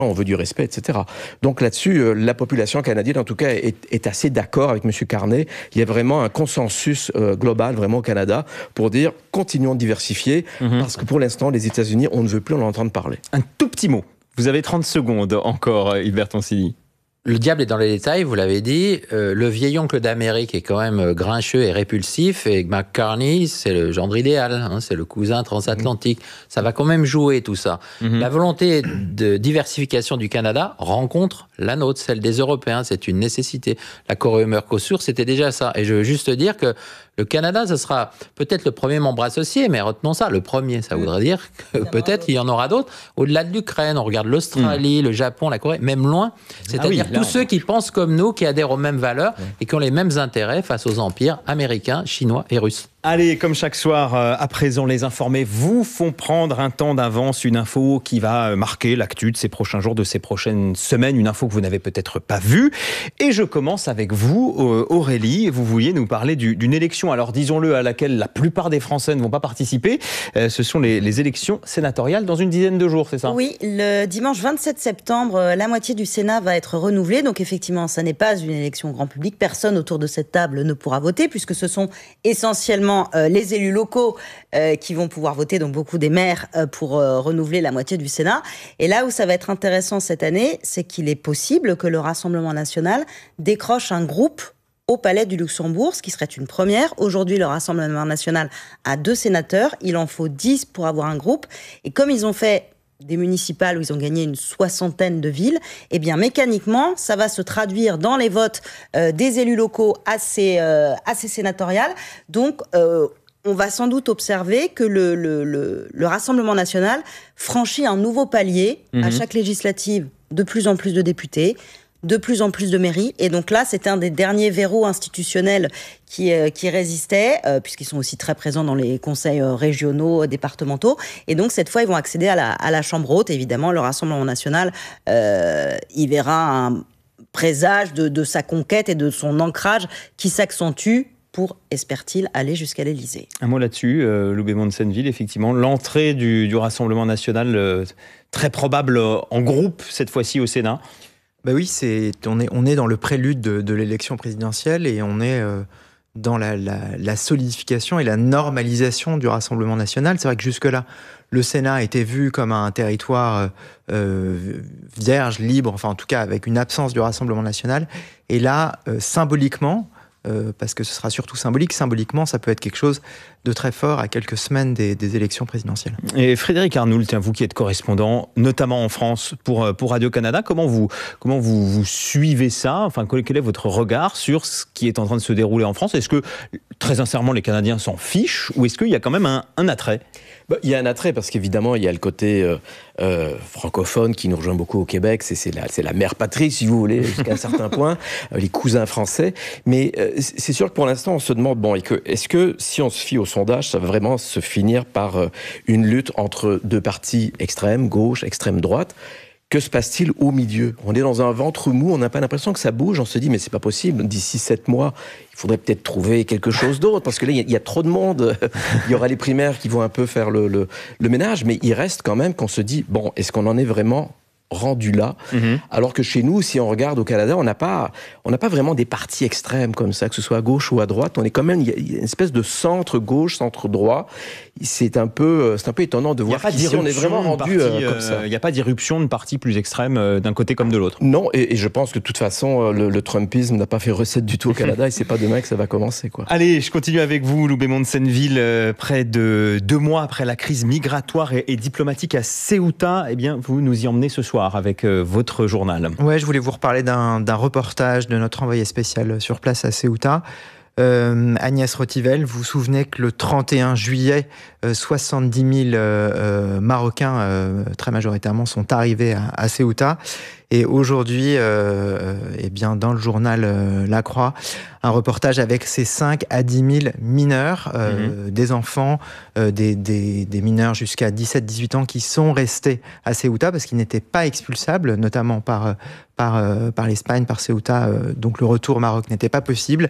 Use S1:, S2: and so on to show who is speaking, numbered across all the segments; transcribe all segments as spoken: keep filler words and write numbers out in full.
S1: on veut du respect, et cetera. Donc là-dessus, euh, la population canadienne, en tout cas, est, est assez d'accord avec M. Carney. Il y a vraiment un consensus euh, global, vraiment au Canada, pour dire, continuons de diversifier, mm-hmm. parce que pour l'instant, les États-Unis, on ne veut plus en entendre parler.
S2: Un tout petit mot. Vous avez trente secondes encore, Yves Toncini.
S3: Le diable est dans les détails, vous l'avez dit. Euh, le vieil oncle d'Amérique est quand même grincheux et répulsif. Et McCartney, c'est le gendre idéal. Hein, c'est le cousin transatlantique. Mmh. Ça va quand même jouer, tout ça. Mmh. La volonté de diversification du Canada rencontre la nôtre, celle des Européens. C'est une nécessité. L'accord E U-Mercosur, c'était déjà ça. Et je veux juste dire que le Canada, ce sera peut-être le premier membre associé, mais retenons ça, le premier. Ça voudrait dire que peut-être il y en aura d'autres. Au-delà de l'Ukraine, on regarde l'Australie, mmh. le Japon, la Corée, même loin. C'est-à-dire ah oui, tous ceux qui pensent comme nous, qui adhèrent aux mêmes valeurs ouais. et qui ont les mêmes intérêts face aux empires américains, chinois et russes.
S2: Allez, comme chaque soir, euh, à présent, les informés vous font prendre un temps d'avance, une info qui va marquer l'actu de ces prochains jours, de ces prochaines semaines, une info que vous n'avez peut-être pas vue. Et je commence avec vous, euh, Aurélie. Vous vouliez nous parler du, d'une élection, alors disons-le, à laquelle la plupart des Français ne vont pas participer. Euh, ce sont les, les élections sénatoriales dans une dizaine de jours, c'est ça ?
S4: Oui, le dimanche vingt-sept septembre, la moitié du Sénat va être renouvelée. Donc effectivement, ça n'est pas une élection grand public. Personne autour de cette table ne pourra voter, puisque ce sont essentiellement Euh, les élus locaux euh, qui vont pouvoir voter, donc beaucoup des maires, euh, pour euh, renouveler la moitié du Sénat. Et là où ça va être intéressant cette année, c'est qu'il est possible que le Rassemblement national décroche un groupe au Palais du Luxembourg, ce qui serait une première. Aujourd'hui, le Rassemblement national a deux sénateurs. Il en faut dix pour avoir un groupe. Et comme ils ont fait des municipales où ils ont gagné une soixantaine de villes, eh bien mécaniquement, ça va se traduire dans les votes euh, des élus locaux assez, euh, assez sénatoriales. Donc, euh, on va sans doute observer que le, le, le, le Rassemblement national franchit un nouveau palier mmh. à chaque législative, de plus en plus de députés, de plus en plus de mairies. Et donc là, c'était un des derniers verrous institutionnels qui, euh, qui résistaient, euh, puisqu'ils sont aussi très présents dans les conseils euh, régionaux, euh, départementaux. Et donc, cette fois, ils vont accéder à la, à la Chambre haute. Évidemment, le Rassemblement national, euh, il verra un présage de, de sa conquête et de son ancrage qui s'accentue pour, espère-t-il, aller jusqu'à l'Élysée.
S2: Un mot là-dessus, euh, Loubet-Mon de Senneville, effectivement, l'entrée du, du Rassemblement national, euh, très probable euh, en groupe, cette fois-ci au Sénat.
S5: Ben oui, c'est, on, est, on est dans le prélude de, de l'élection présidentielle et on est euh, dans la, la, la solidification et la normalisation du Rassemblement national. C'est vrai que jusque-là, le Sénat était vu comme un territoire euh, vierge, libre, enfin en tout cas avec une absence du Rassemblement national. Et là, euh, symboliquement, Euh, parce que ce sera surtout symbolique. Symboliquement, ça peut être quelque chose de très fort à quelques semaines des, des élections présidentielles.
S2: Et Frédéric Arnoult, tiens, vous qui êtes correspondant, notamment en France, pour, pour Radio-Canada, comment vous, comment vous, vous suivez ça ? Enfin, quel est votre regard sur ce qui est en train de se dérouler en France ? Est-ce que, très sincèrement, les Canadiens s'en fichent ou est-ce qu'il y a quand même un, un attrait ?
S1: Bah, il y a un attrait parce qu'évidemment, il y a le côté euh, euh, francophone qui nous rejoint beaucoup au Québec. C'est, c'est, la, c'est la mère patrie, si vous voulez, jusqu'à un certain point, euh, les cousins français. Mais euh, c'est sûr que pour l'instant, on se demande, bon, et que, est-ce que si on se fie au sondage, ça va vraiment se finir par euh, une lutte entre deux partis extrêmes, gauche, extrême droite ? Que se passe-t-il au milieu ? On est dans un ventre mou, on n'a pas l'impression que ça bouge, on se dit mais c'est pas possible, d'ici sept mois, il faudrait peut-être trouver quelque chose d'autre, parce que là, il y, y a trop de monde, il y aura les primaires qui vont un peu faire le, le, le ménage, mais il reste quand même qu'on se dit, bon, est-ce qu'on en est vraiment rendu là, mmh. alors que chez nous, si on regarde au Canada, on n'a pas, on n'a pas vraiment des partis extrêmes comme ça, que ce soit à gauche ou à droite. On est quand même, il y a une espèce de centre gauche, centre droit. C'est un peu, c'est un peu étonnant de voir qu'ici on est vraiment rendu parti, euh, comme ça.
S2: Il n'y a pas d'irruption de partis plus extrêmes euh, d'un côté comme de l'autre.
S1: Non, et, et je pense que de toute façon, le, le Trumpisme n'a pas fait recette du tout au Canada, et c'est pas demain que ça va commencer, quoi.
S2: Allez, je continue avec vous, Loubet-Mon de Senneville, euh, près de deux mois après la crise migratoire et, et diplomatique à Ceuta. Eh bien, vous nous y emmenez ce soir avec euh, votre journal.
S5: Ouais, je voulais vous reparler d'un, d'un reportage de notre envoyé spécial sur place à Ceuta. Euh, Agnès Rotivel, vous vous souvenez que le trente et un juillet, euh, soixante-dix mille euh, euh, Marocains, euh, très majoritairement, sont arrivés à, à Ceuta. Et aujourd'hui, euh, eh bien, dans le journal euh, La Croix, un reportage avec ces cinq à dix mille mineurs, euh, mmh. des enfants, euh, des, des, des mineurs jusqu'à dix-sept à dix-huit ans qui sont restés à Ceuta parce qu'ils n'étaient pas expulsables, notamment par, par, par l'Espagne, par Ceuta. Euh, donc le retour au Maroc n'était pas possible.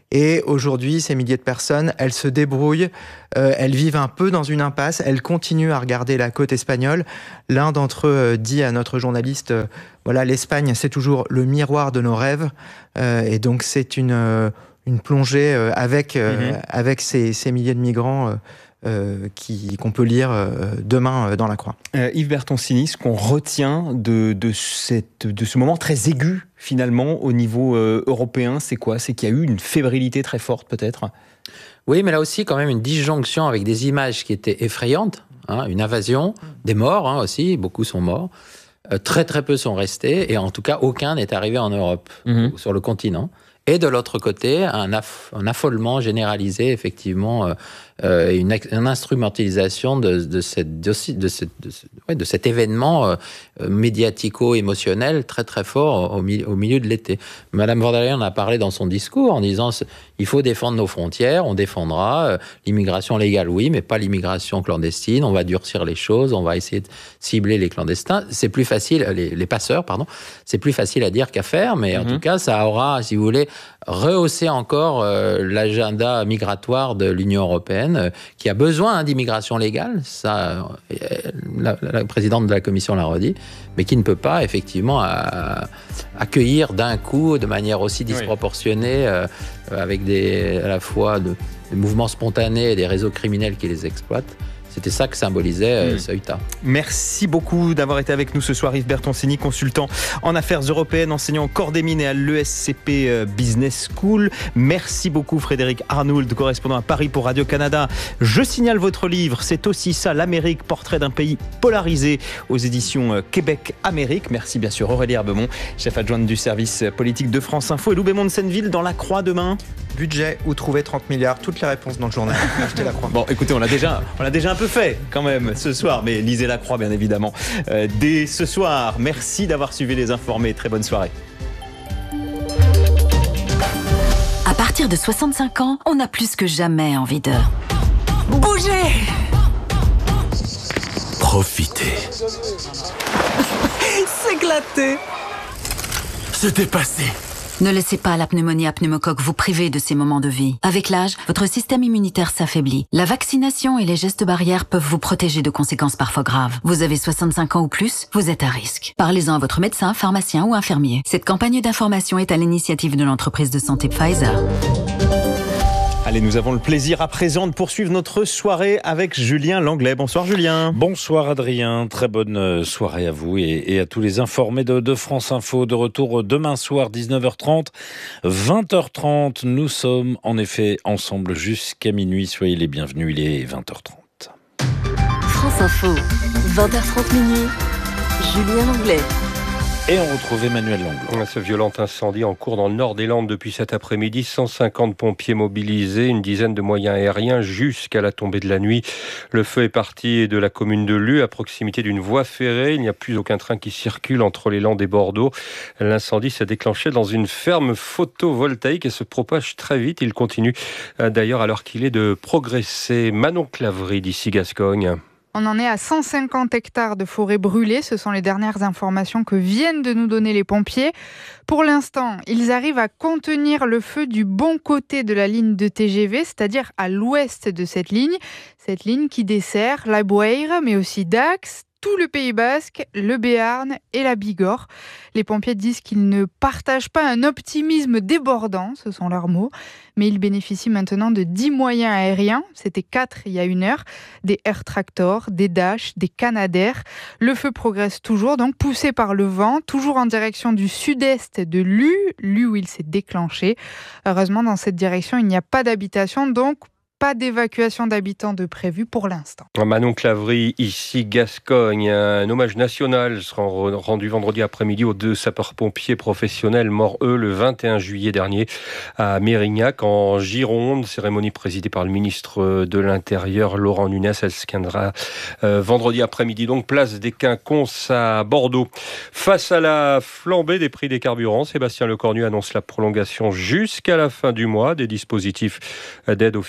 S5: Et aujourd'hui, ces milliers de personnes, elles se débrouillent, euh, elles vivent un peu dans une impasse, elles continuent à regarder la côte espagnole. L'un d'entre eux dit à notre journaliste, euh, voilà, l'Espagne, c'est toujours le miroir de nos rêves. Euh, et donc, c'est une, euh, une plongée euh, avec, euh, mmh. avec ces, ces milliers de migrants euh, Euh, qui, qu'on peut lire euh, demain euh, dans la Croix.
S2: Euh, Yves Bertoncini, ce qu'on retient de, de, cette, de ce moment très aigu, finalement, au niveau euh, européen, c'est quoi ? C'est qu'il y a eu une fébrilité très forte, peut-être ?
S3: Oui, mais là aussi, quand même, une disjonction avec des images qui étaient effrayantes. Hein, une invasion, des morts hein, aussi, beaucoup sont morts. Euh, très, très peu sont restés, et en tout cas, aucun n'est arrivé en Europe, mmh. ou sur le continent. Et de l'autre côté, un, aff- un affolement généralisé, effectivement, euh, euh, une, une instrumentalisation de, de, cette, de, de, cette, de, ouais, de cet événement euh, médiatico-émotionnel très très fort au, mi- au milieu de l'été. Madame von der Leyen en a parlé dans son discours en disant il faut défendre nos frontières, on défendra euh, l'immigration légale, oui, mais pas l'immigration clandestine. On va durcir les choses, on va essayer de cibler les clandestins. C'est plus facile, les, les passeurs, pardon. C'est plus facile à dire qu'à faire, mais mm-hmm. en tout cas, ça aura, si vous voulez, rehausser encore euh, l'agenda migratoire de l'Union européenne, euh, qui a besoin hein, d'immigration légale, ça, euh, la, la présidente de la Commission l'a redit, mais qui ne peut pas effectivement à, accueillir d'un coup, de manière aussi disproportionnée, euh, avec des, à la fois de, des mouvements spontanés et des réseaux criminels qui les exploitent. C'était ça que symbolisait euh, mmh. Ceuta.
S2: Merci beaucoup d'avoir été avec nous ce soir, Yves Bertoncini, consultant en affaires européennes, enseignant au corps des mines et à l'E S C P Business School. Merci beaucoup, Frédéric Arnould, correspondant à Paris pour Radio-Canada. Je signale votre livre, c'est aussi ça, l'Amérique, portrait d'un pays polarisé, aux éditions Québec-Amérique. Merci bien sûr, Aurélie Herbemont, chef adjointe du service politique de France Info, et Lou Bémond de Senneville dans La Croix demain.
S5: Budget, où trouver trente milliards, toutes les réponses dans le journal. Achetez La Croix.
S2: Bon, écoutez, on l'a déjà, on l'a déjà un peu fait quand même ce soir, mais lisez La Croix bien évidemment euh, dès ce soir. Merci d'avoir suivi Les Informés, très bonne soirée.
S6: À partir de soixante-cinq ans, on a plus que jamais envie de bouger,
S7: profiter,
S6: s'éclater,
S7: se dépasser.
S6: Ne laissez pas la pneumonie à pneumocoque vous priver de ces moments de vie. Avec l'âge, votre système immunitaire s'affaiblit. La vaccination et les gestes barrières peuvent vous protéger de conséquences parfois graves. Vous avez soixante-cinq ans ou plus, vous êtes à risque. Parlez-en à votre médecin, pharmacien ou infirmier. Cette campagne d'information est à l'initiative de l'entreprise de santé Pfizer.
S2: Allez, nous avons le plaisir à présent de poursuivre notre soirée avec Julien Langlais. Bonsoir Julien.
S8: Bonsoir Adrien, très bonne soirée à vous et, et à tous les informés de, de France Info. De retour demain soir, dix-neuf heures trente, vingt heures trente. Nous sommes en effet ensemble jusqu'à minuit. Soyez les bienvenus, il est vingt heures trente.
S6: France Info, vingt heures trente minuit, Julien Langlais.
S8: Et on retrouve Emmanuel Langlois.
S9: Ce violent incendie en cours dans le nord des Landes depuis cet après-midi. cent cinquante pompiers mobilisés, une dizaine de moyens aériens jusqu'à la tombée de la nuit. Le feu est parti de la commune de Lue, à proximité d'une voie ferrée. Il n'y a plus aucun train qui circule entre les Landes et Bordeaux. L'incendie s'est déclenché dans une ferme photovoltaïque et se propage très vite. Il continue d'ailleurs alors qu'il est de progresser. Manon Clavry d'ici Gascogne.
S10: On en est à cent cinquante hectares de forêt brûlée. Ce sont les dernières informations que viennent de nous donner les pompiers. Pour l'instant, ils arrivent à contenir le feu du bon côté de la ligne de T G V, c'est-à-dire à l'ouest de cette ligne. Cette ligne qui dessert la Boueyre, mais aussi Dax, tout le Pays Basque, le Béarn et la Bigorre. Les pompiers disent qu'ils ne partagent pas un optimisme débordant, ce sont leurs mots, mais ils bénéficient maintenant de dix moyens aériens, c'était quatre il y a une heure, des Air Tractor, des Dash, des Canadair. Le feu progresse toujours, donc poussé par le vent, toujours en direction du sud-est de Lue, Lue où il s'est déclenché. Heureusement, dans cette direction, il n'y a pas d'habitation, donc pas d'évacuation d'habitants de prévu pour l'instant.
S9: Manon Clavry, ici Gascogne. Un hommage national sera rendu vendredi après-midi aux deux sapeurs-pompiers professionnels morts, eux, le vingt et un juillet dernier à Mérignac, en Gironde. Cérémonie présidée par le ministre de l'Intérieur, Laurent Nunez. Elle se tiendra euh, vendredi après-midi, donc place des Quinconces à Bordeaux. Face à la flambée des prix des carburants, Sébastien Lecornu annonce la prolongation jusqu'à la fin du mois des dispositifs d'aide aux filières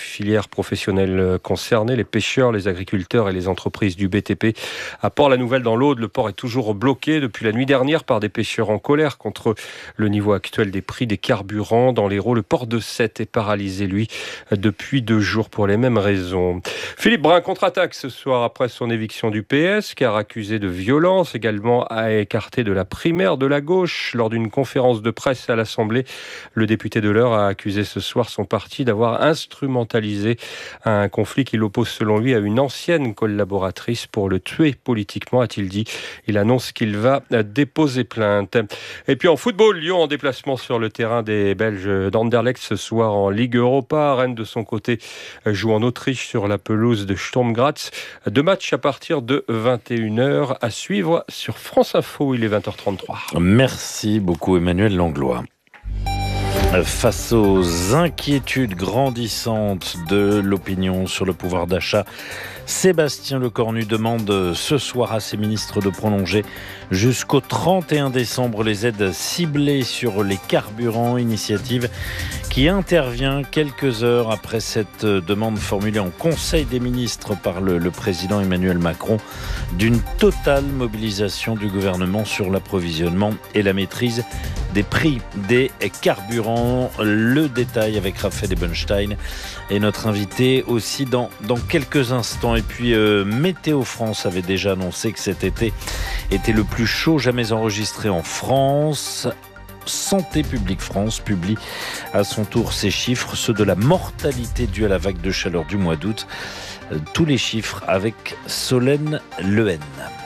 S9: filières professionnelles concernées, les pêcheurs, les agriculteurs et les entreprises du B T P. À Port-la-Nouvelle, dans l'Aude, le port est toujours bloqué depuis la nuit dernière par des pêcheurs en colère contre le niveau actuel des prix des carburants. Dans l'Hérault, le port de Sète est paralysé, lui, depuis deux jours pour les mêmes raisons. Philippe Brun contre-attaque ce soir après son éviction du P S, car accusé de violence, également à écarté de la primaire de la gauche. Lors d'une conférence de presse à l'Assemblée, le député de l'Eure a accusé ce soir son parti d'avoir instrumentalisé un conflit qui l'oppose selon lui à une ancienne collaboratrice pour le tuer politiquement, a-t-il dit. Il annonce qu'il va déposer plainte. Et puis en football, Lyon en déplacement sur le terrain des Belges d'Anderlecht ce soir en Ligue Europa. Rennes de son côté joue en Autriche sur la pelouse de Sturm Graz. Deux matchs à partir de vingt et une heures à suivre sur France Info. Il est vingt heures trente-trois.
S8: Merci beaucoup Emmanuel Langlois. Face aux inquiétudes grandissantes de l'opinion sur le pouvoir d'achat, Sébastien Lecornu demande ce soir à ses ministres de prolonger jusqu'au trente et un décembre les aides ciblées sur les carburants, initiative qui intervient quelques heures après cette demande formulée en Conseil des ministres par le, le président Emmanuel Macron d'une totale mobilisation du gouvernement sur l'approvisionnement et la maîtrise des prix des carburants. Le détail avec Raphaël Ebenstein et notre invité aussi dans, dans quelques instants. Et puis euh, Météo France avait déjà annoncé que cet été était le plus chaud jamais enregistré en France. Santé publique France publie à son tour ses chiffres, ceux de la mortalité due à la vague de chaleur du mois d'août. Tous les chiffres avec Solène Lehen.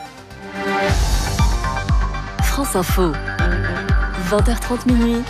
S11: France Info, vingt heures trente minuit.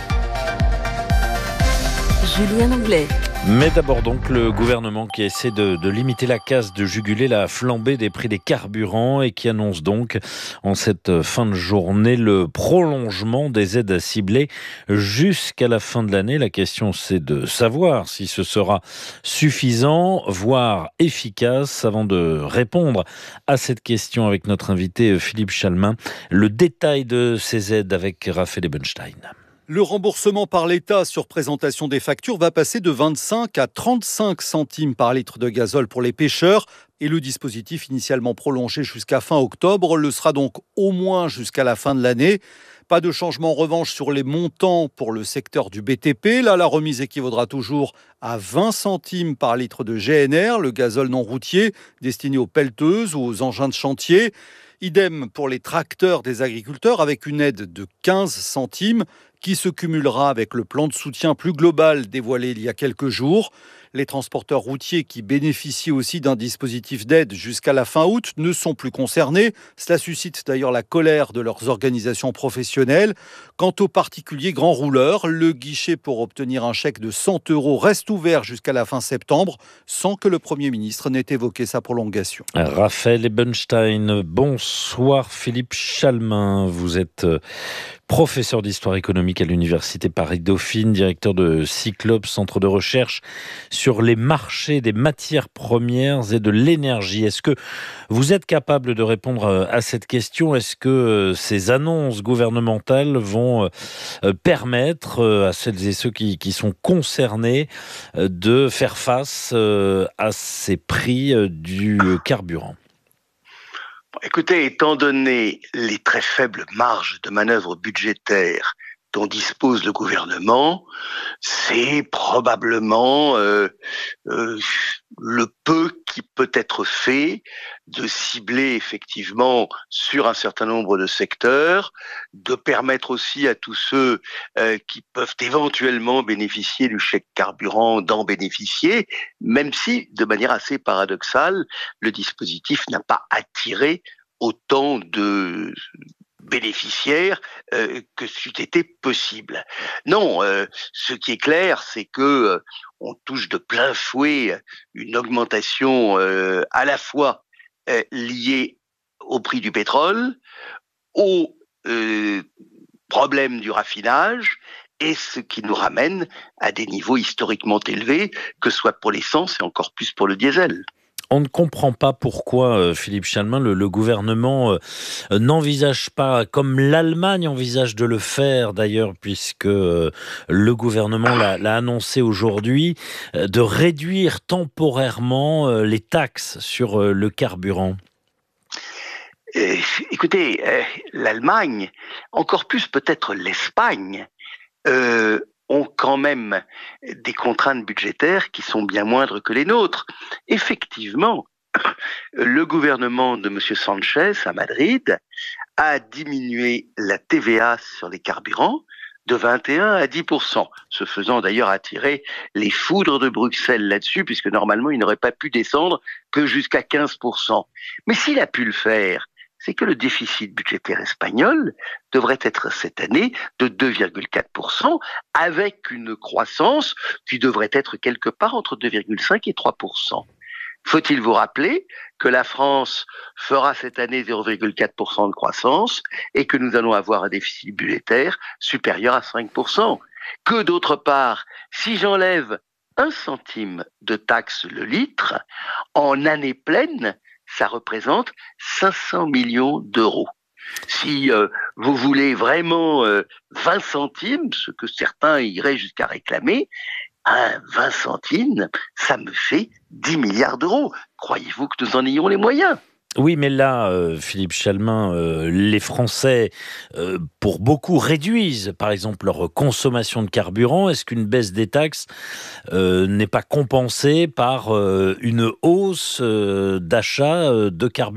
S11: Julien Langlais.
S8: Mais d'abord donc le gouvernement qui essaie de, de limiter la casse, de juguler la flambée des prix des carburants et qui annonce donc en cette fin de journée le prolongement des aides ciblées jusqu'à la fin de l'année. La question c'est de savoir si ce sera suffisant, voire efficace. Avant de répondre à cette question avec notre invité Philippe Chalmin, le détail de ces aides avec Raphaël Ebenstein.
S12: Le remboursement par l'État sur présentation des factures va passer de vingt-cinq à trente-cinq centimes par litre de gazole pour les pêcheurs. Et le dispositif initialement prolongé jusqu'à fin octobre le sera donc au moins jusqu'à la fin de l'année. Pas de changement en revanche sur les montants pour le secteur du B T P. Là, la remise équivaudra toujours à vingt centimes par litre de G N R, le gazole non routier destiné aux pelleteuses ou aux engins de chantier. Idem pour les tracteurs des agriculteurs avec une aide de quinze centimes qui se cumulera avec le plan de soutien plus global dévoilé il y a quelques jours. Les transporteurs routiers qui bénéficient aussi d'un dispositif d'aide jusqu'à la fin août ne sont plus concernés. Cela suscite d'ailleurs la colère de leurs organisations professionnelles. Quant aux particuliers grands rouleurs, le guichet pour obtenir un chèque de cent euros reste ouvert jusqu'à la fin septembre, sans que le Premier ministre n'ait évoqué sa prolongation.
S8: Raphaël Ebenstein, bonsoir Philippe Chalmin. Vous êtes professeur d'histoire économique à l'Université Paris-Dauphine, directeur de Cyclope, centre de recherche sur les marchés des matières premières et de l'énergie. Est-ce que vous êtes capable de répondre à cette question ? Est-ce que ces annonces gouvernementales vont permettre à celles et ceux qui, qui sont concernés de faire face à ces prix du carburant ?
S13: Écoutez, étant donné les très faibles marges de manœuvre budgétaires dont dispose le gouvernement, c'est probablement euh, euh, le peu qui peut être fait de cibler effectivement sur un certain nombre de secteurs, de permettre aussi à tous ceux euh, qui peuvent éventuellement bénéficier du chèque carburant d'en bénéficier, même si, de manière assez paradoxale, le dispositif n'a pas attiré autant de bénéficiaires euh, que c'eût été possible. Non, euh, ce qui est clair, c'est que euh, on touche de plein fouet une augmentation euh, à la fois euh, liée au prix du pétrole, au euh, problème du raffinage, et ce qui nous ramène à des niveaux historiquement élevés, que ce soit pour l'essence et encore plus pour le diesel.
S8: On ne comprend pas pourquoi, euh, Philippe Chalmin, le, le gouvernement euh, n'envisage pas, comme l'Allemagne envisage de le faire d'ailleurs, puisque euh, le gouvernement l'a, l'a annoncé aujourd'hui, euh, de réduire temporairement euh, les taxes sur euh, le carburant.
S13: Euh, écoutez, euh, l'Allemagne, encore plus peut-être l'Espagne, euh, ont quand même des contraintes budgétaires qui sont bien moindres que les nôtres. Effectivement, le gouvernement de M. Sanchez à Madrid a diminué la T V A sur les carburants de vingt et un à dix pour cent, se faisant d'ailleurs attirer les foudres de Bruxelles là-dessus, puisque normalement il n'aurait pas pu descendre que jusqu'à quinze pour cent. Mais s'il a pu le faire, c'est que le déficit budgétaire espagnol devrait être cette année de deux virgule quatre pour cent, avec une croissance qui devrait être quelque part entre deux virgule cinq et trois pour cent. Faut-il vous rappeler que la France fera cette année zéro virgule quatre pour cent de croissance et que nous allons avoir un déficit budgétaire supérieur à cinq pour cent. Que d'autre part, si j'enlève un centime de taxe le litre, en année pleine, ça représente cinq cents millions d'euros. Si euh, vous voulez vraiment euh, vingt centimes, ce que certains iraient jusqu'à réclamer, hein, vingt centimes, ça me fait dix milliards d'euros. Croyez-vous que nous en ayons les moyens ?
S8: Oui, mais là, euh, Philippe Chalmin, euh, les Français, euh, pour beaucoup, réduisent, par exemple, leur consommation de carburant. Est-ce qu'une baisse des taxes euh, n'est pas compensée par euh, une hausse euh, d'achat euh, de carburant ?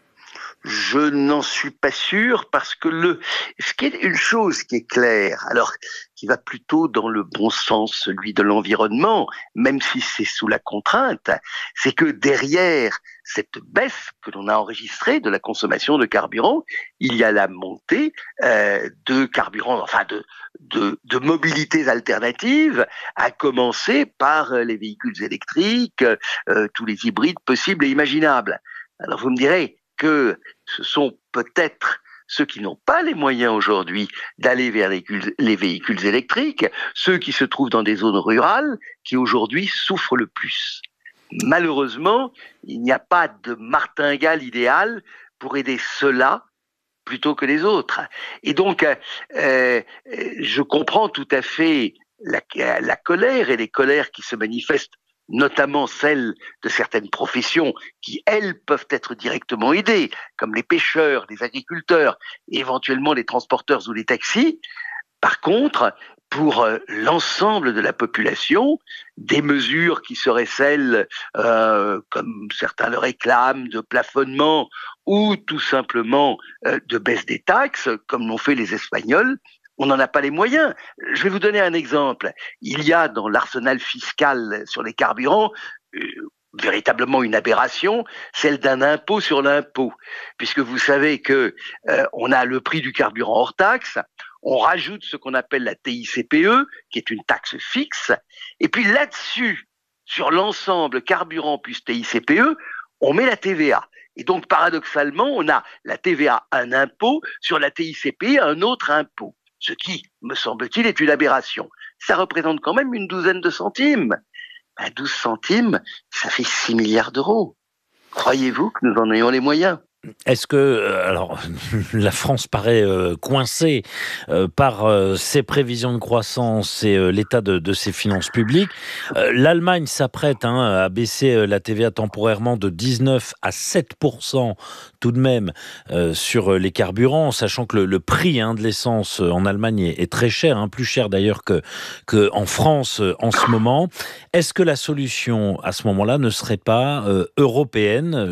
S13: Je n'en suis pas sûr, parce que le, ce qui est une chose qui est claire, alors qui va plutôt dans le bon sens, celui de l'environnement, même si c'est sous la contrainte, c'est que derrière cette baisse que l'on a enregistrée de la consommation de carburant, il y a la montée euh, de carburant, enfin de, de, de mobilités alternatives, à commencer par les véhicules électriques, euh, tous les hybrides possibles et imaginables. Alors vous me direz que ce sont peut-être ceux qui n'ont pas les moyens aujourd'hui d'aller vers les, les véhicules électriques, ceux qui se trouvent dans des zones rurales, qui aujourd'hui souffrent le plus. Malheureusement, il n'y a pas de martingale idéale pour aider ceux-là plutôt que les autres. Et donc, euh, je comprends tout à fait la, la colère et les colères qui se manifestent, notamment celles de certaines professions qui, elles, peuvent être directement aidées, comme les pêcheurs, les agriculteurs, et éventuellement les transporteurs ou les taxis. Par contre, pour euh, l'ensemble de la population, des mesures qui seraient celles, euh, comme certains le réclament, de plafonnement ou tout simplement euh, de baisse des taxes, comme l'ont fait les Espagnols, on n'en a pas les moyens. Je vais vous donner un exemple. Il y a dans l'arsenal fiscal sur les carburants euh, véritablement une aberration, celle d'un impôt sur l'impôt, puisque vous savez que euh, on a le prix du carburant hors taxe, on rajoute ce qu'on appelle la T I C P E, qui est une taxe fixe, et puis là-dessus, sur l'ensemble carburant plus T I C P E, on met la T V A. Et donc paradoxalement, on a la T V A, un impôt, sur la T I C P E, un autre impôt. Ce qui, me semble-t-il, est une aberration. Ça représente quand même une douzaine de centimes. Ben, douze centimes, ça fait six milliards d'euros. Croyez-vous que nous en ayons les moyens ?
S8: Est-ce que, alors, la France paraît euh, coincée euh, par euh, ses prévisions de croissance et euh, l'état de, de ses finances publiques. Euh, L'Allemagne s'apprête hein, à baisser euh, la T V A temporairement de dix-neuf à sept pour cent tout de même euh, sur les carburants, sachant que le, le prix hein, de l'essence en Allemagne est, est très cher, hein, plus cher d'ailleurs que, que en France euh, en ce moment. Est-ce que la solution à ce moment-là ne serait pas euh, européenne ?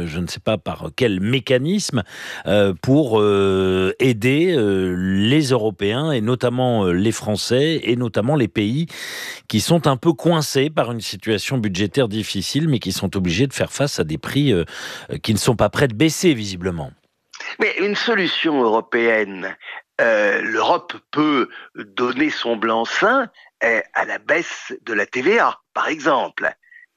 S8: Je ne sais pas par quel mécanisme pour aider les Européens et notamment les Français et notamment les pays qui sont un peu coincés par une situation budgétaire difficile mais qui sont obligés de faire face à des prix qui ne sont pas prêts de baisser visiblement.
S13: Mais une solution européenne, euh, l'Europe peut donner son blanc-seing euh, à la baisse de la T V A, par exemple.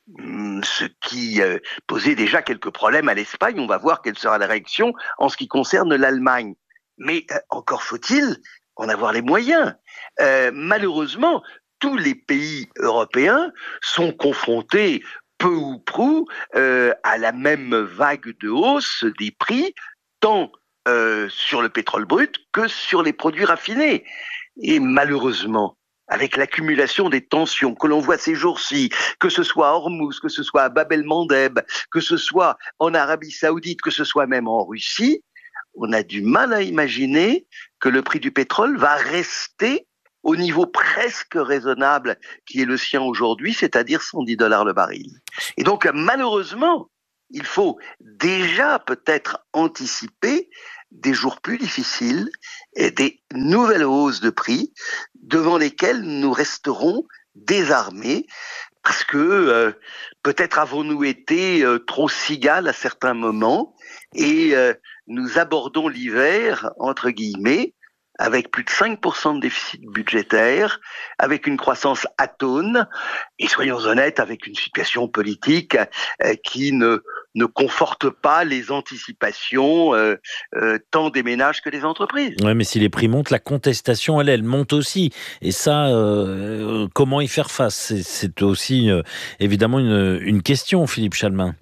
S13: Ce qui euh, posait déjà quelques problèmes à l'Espagne. On va voir quelle sera la réaction en ce qui concerne l'Allemagne. Mais euh, encore faut-il en avoir les moyens. Euh, malheureusement, tous les pays européens sont confrontés peu ou prou euh, à la même vague de hausse des prix, tant euh, sur le pétrole brut que sur les produits raffinés. Et malheureusement, avec l'accumulation des tensions que l'on voit ces jours-ci, que ce soit à Hormuz, que ce soit à Bab el-Mandeb, que ce soit en Arabie Saoudite, que ce soit même en Russie, on a du mal à imaginer que le prix du pétrole va rester au niveau presque raisonnable qui est le sien aujourd'hui, c'est-à-dire cent dix dollars le baril. Et donc, malheureusement, il faut déjà peut-être anticiper des jours plus difficiles et des nouvelles hausses de prix devant lesquelles nous resterons désarmés parce que euh, peut-être avons-nous été euh, trop cigales à certains moments et euh, nous abordons l'hiver, entre guillemets, avec plus de cinq pour cent de déficit budgétaire, avec une croissance atone, et soyons honnêtes, avec une situation politique euh, qui ne, ne conforte pas les anticipations euh, euh, tant des ménages que des entreprises.
S8: Oui, mais si les prix montent, la contestation, elle, elle monte aussi. Et ça, euh, comment y faire face ? C'est, c'est aussi, euh, évidemment, une, une question, Philippe Chalmin.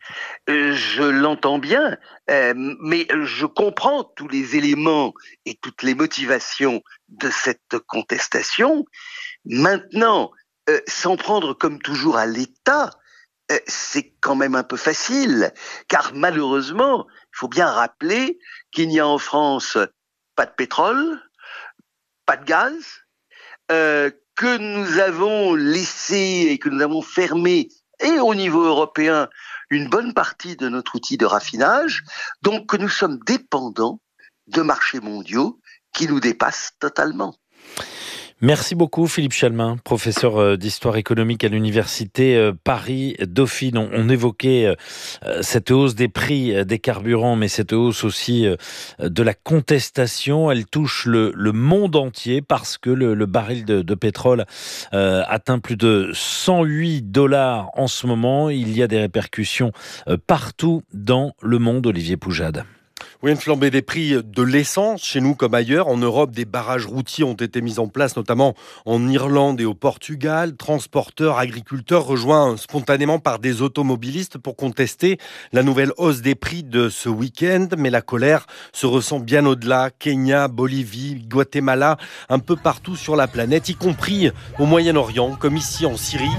S13: Je l'entends bien, euh, mais je comprends tous les éléments et toutes les motivations de cette contestation. Maintenant, euh, s'en prendre comme toujours à l'État, euh, c'est quand même un peu facile, car malheureusement, il faut bien rappeler qu'il n'y a en France pas de pétrole, pas de gaz, euh, que nous avons laissé et que nous avons fermé, et au niveau européen, une bonne partie de notre outil de raffinage, donc que nous sommes dépendants de marchés mondiaux qui nous dépassent totalement.
S8: Merci beaucoup Philippe Chalmin, professeur d'histoire économique à l'université Paris-Dauphine. On, on évoquait cette hausse des prix des carburants, mais cette hausse aussi de la contestation. Elle touche le, le monde entier parce que le, le baril de, de pétrole euh, atteint plus de cent huit dollars en ce moment. Il y a des répercussions partout dans le monde. Olivier Poujade.
S14: Oui, une flambée des prix de l'essence, chez nous comme ailleurs. En Europe, des barrages routiers ont été mis en place, notamment en Irlande et au Portugal. Transporteurs, agriculteurs rejoints spontanément par des automobilistes pour contester la nouvelle hausse des prix de ce week-end. Mais la colère se ressent bien au-delà. Kenya, Bolivie, Guatemala, un peu partout sur la planète, y compris au Moyen-Orient, comme ici en Syrie.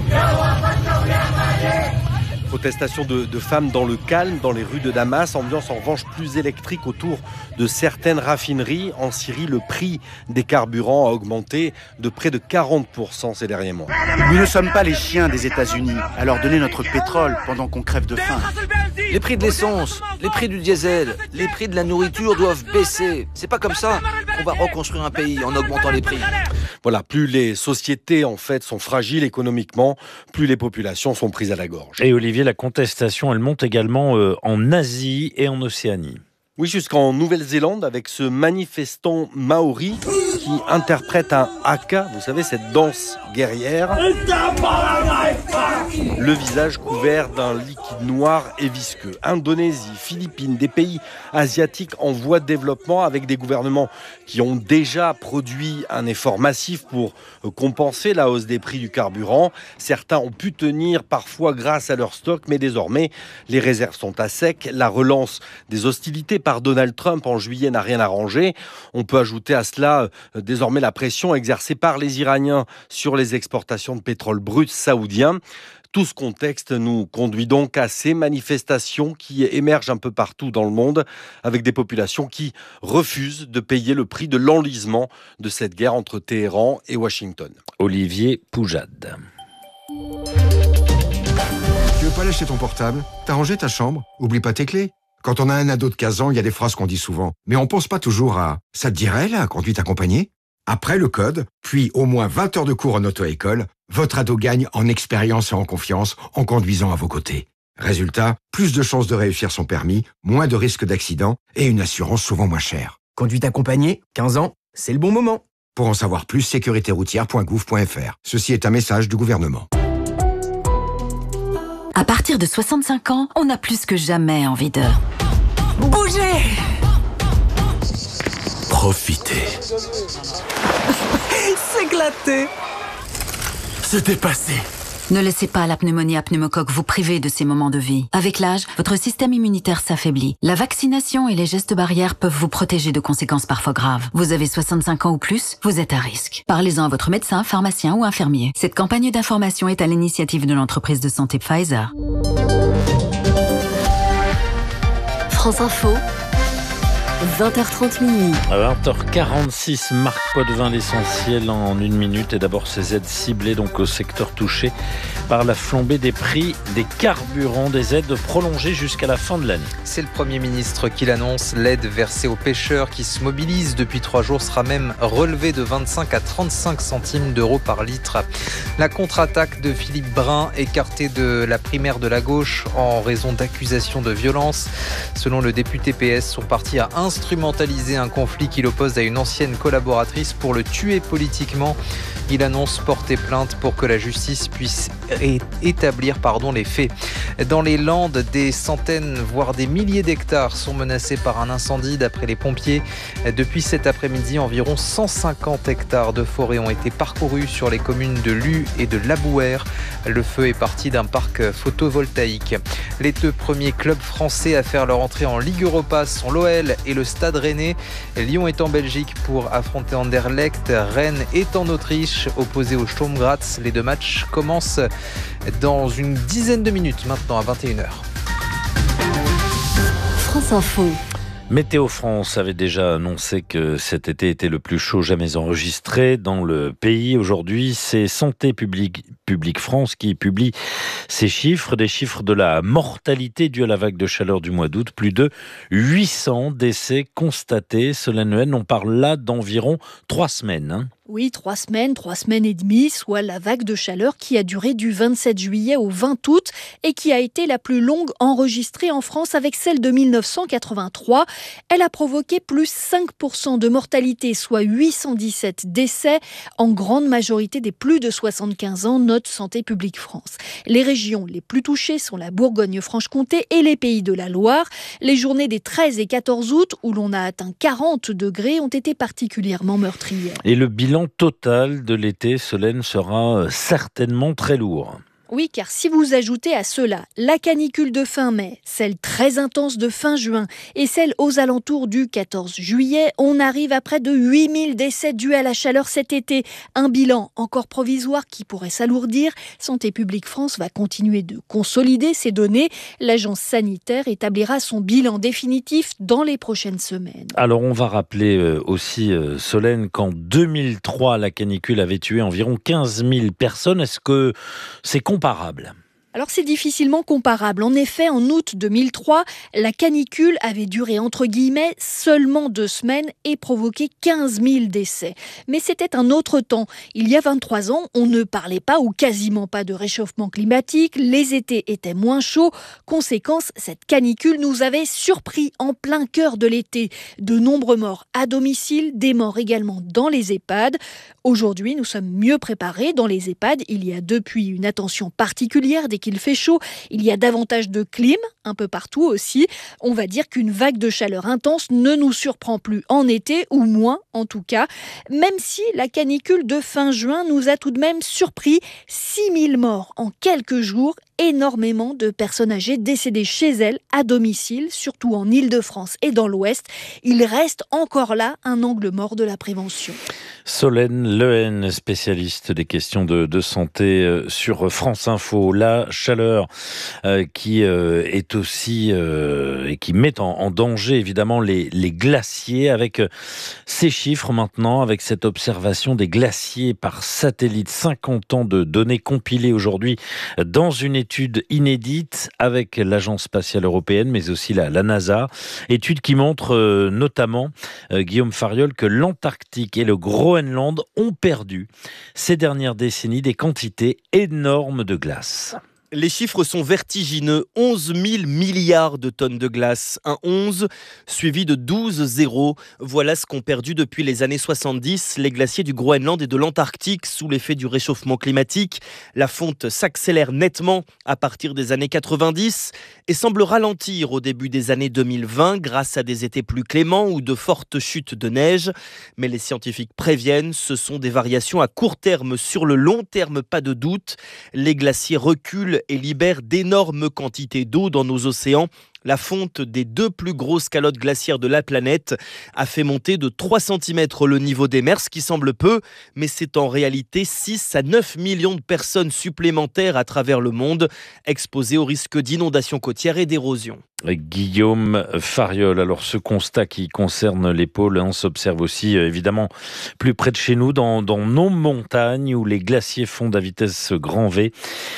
S14: Protestation de, de femmes dans le calme, dans les rues de Damas. Ambiance en revanche plus électrique autour de certaines raffineries. En Syrie, le prix des carburants a augmenté de près de quarante pour cent ces derniers mois.
S15: Nous ne sommes pas les chiens des États-Unis à leur donner notre pétrole pendant qu'on crève de faim.
S16: Les prix de l'essence, les prix du diesel, les prix de la nourriture doivent baisser. C'est pas comme ça qu'on va reconstruire un pays en augmentant les prix.
S14: Voilà, plus les sociétés en fait sont fragiles économiquement, plus les populations sont prises à la gorge.
S8: Et Olivier, la contestation, elle monte également euh, en Asie et en Océanie.
S14: Oui, jusqu'en Nouvelle-Zélande avec ce manifestant maori qui interprète un haka, vous savez, cette danse guerrière. Le visage couvert d'un liquide noir et visqueux. Indonésie, Philippines, des pays asiatiques en voie de développement avec des gouvernements qui ont déjà produit un effort massif pour compenser la hausse des prix du carburant. Certains ont pu tenir parfois grâce à leur stock, mais désormais, les réserves sont à sec. La relance des hostilités par Donald Trump en juillet n'a rien arrangé. On peut ajouter à cela euh, désormais la pression exercée par les Iraniens sur les exportations de pétrole brut saoudien. Tout ce contexte nous conduit donc à ces manifestations qui émergent un peu partout dans le monde, avec des populations qui refusent de payer le prix de l'enlisement de cette guerre entre Téhéran et Washington.
S8: Olivier Poujade.
S17: Tu veux pas lâcher ton portable ? T'as rangé ta chambre ? Oublie pas tes clés. Quand on a un ado de quinze ans, il y a des phrases qu'on dit souvent. Mais on pense pas toujours à « ça te dirait la conduite accompagnée ?» Après le code, puis au moins vingt heures de cours en auto-école, votre ado gagne en expérience et en confiance en conduisant à vos côtés. Résultat, plus de chances de réussir son permis, moins de risques d'accident et une assurance souvent moins chère.
S18: Conduite accompagnée, quinze ans, c'est le bon moment.
S17: Pour en savoir plus, sécurité routière point gouv point f r. Ceci est un message du gouvernement.
S6: À partir de soixante-cinq ans, on a plus que jamais envie de bouger,
S7: profiter,
S18: s'éclater,
S7: se dépasser.
S6: Ne laissez pas la pneumonie à pneumocoque vous priver de ces moments de vie. Avec l'âge, votre système immunitaire s'affaiblit. La vaccination et les gestes barrières peuvent vous protéger de conséquences parfois graves. Vous avez soixante-cinq ans ou plus, vous êtes à risque. Parlez-en à votre médecin, pharmacien ou infirmier. Cette campagne d'information est à l'initiative de l'entreprise de santé Pfizer.
S11: France Info, vingt heures trente minuit.
S8: À vingt heures quarante-six, Marc Potvin, l'essentiel en une minute. Et d'abord ces aides ciblées donc au secteur touché par la flambée des prix des carburants, des aides prolongées jusqu'à la fin de l'année.
S19: C'est le Premier ministre qui l'annonce. L'aide versée aux pêcheurs qui se mobilisent depuis trois jours sera même relevée de vingt-cinq à trente-cinq centimes d'euros par litre. La contre-attaque de Philippe Brun, écarté de la primaire de la gauche en raison d'accusations de violence. Selon le député P S, son parti a instrumentaliser un conflit qui l'oppose à une ancienne collaboratrice pour le tuer politiquement. Il annonce porter plainte pour que la justice puisse établir pardon, les faits. Dans les Landes, des centaines, voire des milliers d'hectares sont menacés par un incendie d'après les pompiers. Depuis cet après-midi, environ cent cinquante hectares de forêt ont été parcourus sur les communes de Luz et de Labouère. Le feu est parti d'un parc photovoltaïque. Les deux premiers clubs français à faire leur entrée en Ligue Europa sont l'O L et le Stade Rennais. Lyon est en Belgique pour affronter Anderlecht. Rennes est en Autriche, opposé au Sturm Graz. Les deux matchs commencent dans une dizaine de minutes maintenant à vingt et une heures.
S11: France Info.
S8: Météo France avait déjà annoncé que cet été était le plus chaud jamais enregistré dans le pays. Aujourd'hui, c'est Santé publique, publique France qui publie ces chiffres, des chiffres de la mortalité due à la vague de chaleur du mois d'août. Plus de huit cents décès constatés. Solène Lehen, on parle là d'environ trois semaines. Hein.
S20: Oui, trois semaines, trois semaines et demie, soit la vague de chaleur qui a duré du vingt-sept juillet au vingt août et qui a été la plus longue enregistrée en France avec celle de mille neuf cent quatre-vingt-trois. Elle a provoqué plus cinq pour cent de mortalité, soit huit cent dix-sept décès, en grande majorité des plus de soixante-quinze ans, note Santé publique France. Les régions les plus touchées sont la Bourgogne-Franche-Comté et les Pays de la Loire. Les journées des treize et quatorze août, où l'on a atteint quarante degrés, ont été particulièrement meurtrières.
S8: Et le bilan total de l'été, Solène, sera certainement très lourd.
S20: Oui, car si vous ajoutez à cela la canicule de fin mai, celle très intense de fin juin et celle aux alentours du quatorze juillet, on arrive à près de huit mille décès dus à la chaleur cet été. Un bilan encore provisoire qui pourrait s'alourdir. Santé publique France va continuer de consolider ces données. L'agence sanitaire établira son bilan définitif dans les prochaines semaines.
S8: Alors on va rappeler aussi, Solène, qu'en deux mille trois, la canicule avait tué environ quinze mille personnes. Est-ce que c'est comparable ?
S20: Alors c'est difficilement comparable. En effet, en août deux mille trois, la canicule avait duré entre guillemets seulement deux semaines et provoqué quinze mille décès. Mais c'était un autre temps. Il y a vingt-trois ans, on ne parlait pas ou quasiment pas de réchauffement climatique. Les étés étaient moins chauds. Conséquence, cette canicule nous avait surpris en plein cœur de l'été. De nombreux morts à domicile, des morts également dans les EHPAD. Aujourd'hui, nous sommes mieux préparés. Dans les EHPAD, il y a depuis une attention particulière dès qu'il fait chaud. Il y a davantage de clim, un peu partout aussi. On va dire qu'une vague de chaleur intense ne nous surprend plus en été, ou moins en tout cas. Même si la canicule de fin juin nous a tout de même surpris. six mille morts en quelques jours. Énormément de personnes âgées décédées chez elles, à domicile, surtout en Île-de-France et dans l'Ouest. Il reste encore là un angle mort de la prévention.
S8: Solène Lehen, spécialiste des questions de, de santé sur France Info. La chaleur euh, qui euh, est aussi euh, et qui met en, en danger évidemment les, les glaciers, avec ces chiffres maintenant, avec cette observation des glaciers par satellite. cinquante ans de données compilées aujourd'hui dans une étude étude inédite avec l'Agence spatiale européenne, mais aussi la, la NASA. Étude qui montre euh, notamment, euh, Guillaume Fariol, que l'Antarctique et le Groenland ont perdu ces dernières décennies des quantités énormes de glace.
S21: Les chiffres sont vertigineux. onze mille milliards de tonnes de glace. Un onze suivi de douze zéros. Voilà ce qu'ont perdu depuis les années soixante-dix les glaciers du Groenland et de l'Antarctique sous l'effet du réchauffement climatique. La fonte s'accélère nettement à partir des années quatre-vingt-dix et semble ralentir au début des années deux mille vingt grâce à des étés plus cléments ou de fortes chutes de neige. Mais les scientifiques préviennent, ce sont des variations à court terme. Sur le long terme, pas de doute. Les glaciers reculent et libère d'énormes quantités d'eau dans nos océans. La fonte des deux plus grosses calottes glaciaires de la planète a fait monter de trois centimètres le niveau des mers, ce qui semble peu, mais c'est en réalité six à neuf millions de personnes supplémentaires à travers le monde, exposées au risque d'inondations côtières et d'érosion.
S8: Guillaume Fariol, alors ce constat qui concerne les pôles, on s'observe aussi euh, évidemment plus près de chez nous, dans, dans nos montagnes où les glaciers fondent à vitesse grand V.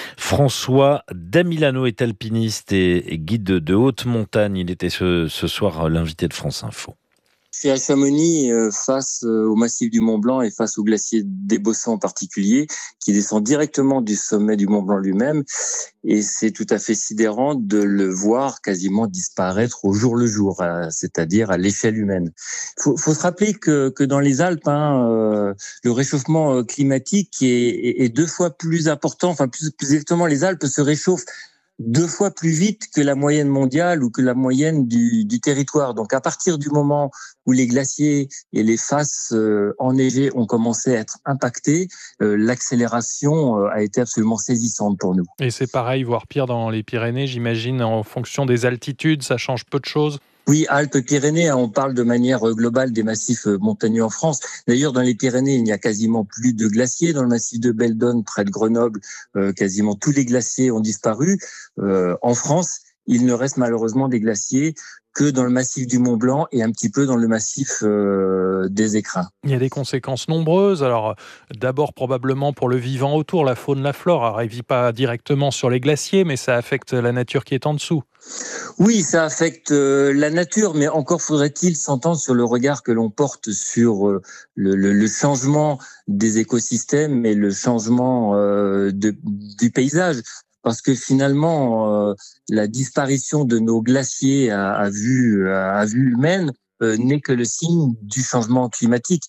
S8: François Damilano est alpiniste et, et guide de, de haute montagne. Il était ce, ce soir l'invité de France Info.
S22: Je suis à Chamonix euh, face euh, au massif du Mont Blanc et face au glacier des Bossons en particulier, qui descend directement du sommet du Mont Blanc lui-même. Et c'est tout à fait sidérant de le voir quasiment disparaître au jour le jour, euh, c'est-à-dire à l'échelle humaine. Il faut, faut se rappeler que, que dans les Alpes, hein, euh, le réchauffement climatique est, est, est deux fois plus important. Enfin, plus, plus exactement, les Alpes se réchauffent deux fois plus vite que la moyenne mondiale ou que la moyenne du, du territoire. Donc, à partir du moment où les glaciers et les faces euh, enneigées ont commencé à être impactés, euh, l'accélération euh, a été absolument saisissante pour nous.
S23: Et c'est pareil, voire pire dans les Pyrénées, j'imagine, en fonction des altitudes, ça change peu de choses?
S22: Oui, Alpes-Pyrénées, on parle de manière globale des massifs montagneux en France. D'ailleurs, dans les Pyrénées, il n'y a quasiment plus de glaciers. Dans le massif de Beldon, près de Grenoble, euh, quasiment tous les glaciers ont disparu. Euh, en France, il ne reste malheureusement des glaciers que dans le massif du Mont Blanc et un petit peu dans le massif euh, des Écrins.
S23: Il y a des conséquences nombreuses. Alors, d'abord, probablement pour le vivant autour, la faune, la flore. Alors, elle ne vit pas directement sur les glaciers, mais ça affecte la nature qui est en dessous.
S22: Oui, ça affecte euh, la nature, mais encore faudrait-il s'entendre sur le regard que l'on porte sur euh, le, le, le changement des écosystèmes et le changement euh, de, du paysage. Parce que finalement, euh, la disparition de nos glaciers à, à vue à vue humaine euh, n'est que le signe du changement climatique.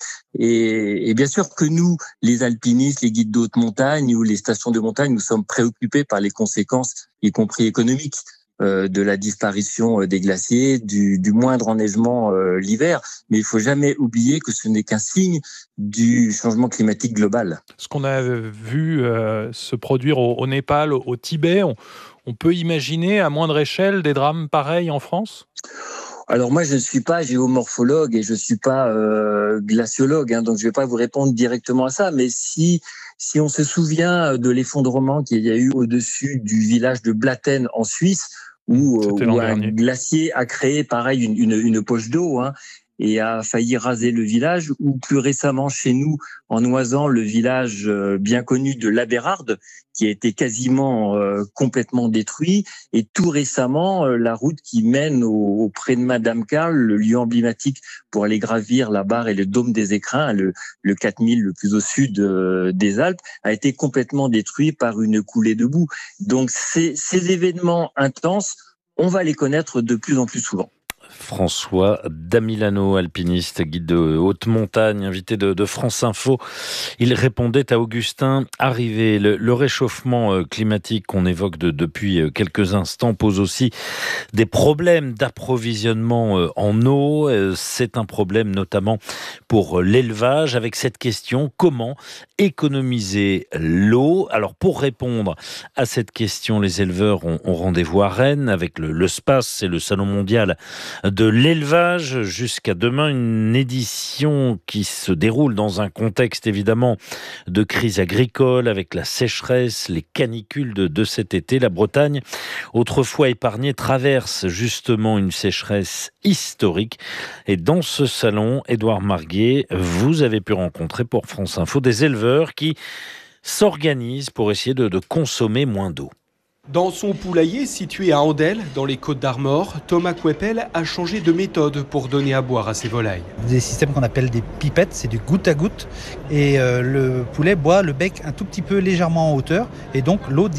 S22: Et, et bien sûr que nous, les alpinistes, les guides de haute montagne ou les stations de montagne, nous sommes préoccupés par les conséquences, y compris économiques, euh, de la disparition des glaciers, du, du moindre enneigement euh, l'hiver. Mais il faut jamais oublier que ce n'est qu'un signe du changement climatique global.
S23: Ce qu'on a vu euh, se produire au, au Népal, au, au Tibet, on, on peut imaginer à moindre échelle des drames pareils en France ?
S22: Alors moi, je ne suis pas géomorphologue et je ne suis pas euh, glaciologue, hein, donc je ne vais pas vous répondre directement à ça. Mais si, si on se souvient de l'effondrement qu'il y a eu au-dessus du village de Blatten en Suisse, où, où un glacier a créé pareil une, une, une poche d'eau, hein, et a failli raser le village, ou plus récemment chez nous, en Oisans, le village bien connu de l'Abérarde, qui a été quasiment euh, complètement détruit, et tout récemment, euh, la route qui mène au, auprès de Madame Carl, le lieu emblématique pour aller gravir la barre et le dôme des Écrins, le, le quatre mille le plus au sud euh, des Alpes, a été complètement détruit par une coulée de boue. Donc ces, ces événements intenses, on va les connaître de plus en plus souvent.
S8: François Damilano, alpiniste, guide de haute montagne, invité de, de France Info. Il répondait à Augustin Arrivé. Le, le réchauffement climatique qu'on évoque de, depuis quelques instants pose aussi des problèmes d'approvisionnement en eau. C'est un problème notamment pour l'élevage, avec cette question: comment économiser l'eau? Alors, pour répondre à cette question, les éleveurs ont, ont rendez-vous à Rennes avec le, le SPACE, c'est le Salon mondial de l'élevage. Jusqu'à demain, une édition qui se déroule dans un contexte évidemment de crise agricole, avec la sécheresse, les canicules de, de cet été. La Bretagne, autrefois épargnée, traverse justement une sécheresse historique. Et dans ce salon, Édouard Marguet, vous avez pu rencontrer pour France Info des éleveurs qui s'organisent pour essayer de, de consommer moins d'eau.
S24: Dans son poulailler situé à Andel, dans les Côtes-d'Armor, Thomas Couepel a changé de méthode pour donner à boire à ses volailles.
S25: Des systèmes qu'on appelle des pipettes, c'est du goutte à goutte. Et euh, le poulet boit le bec un tout petit peu légèrement en hauteur. Et donc l'eau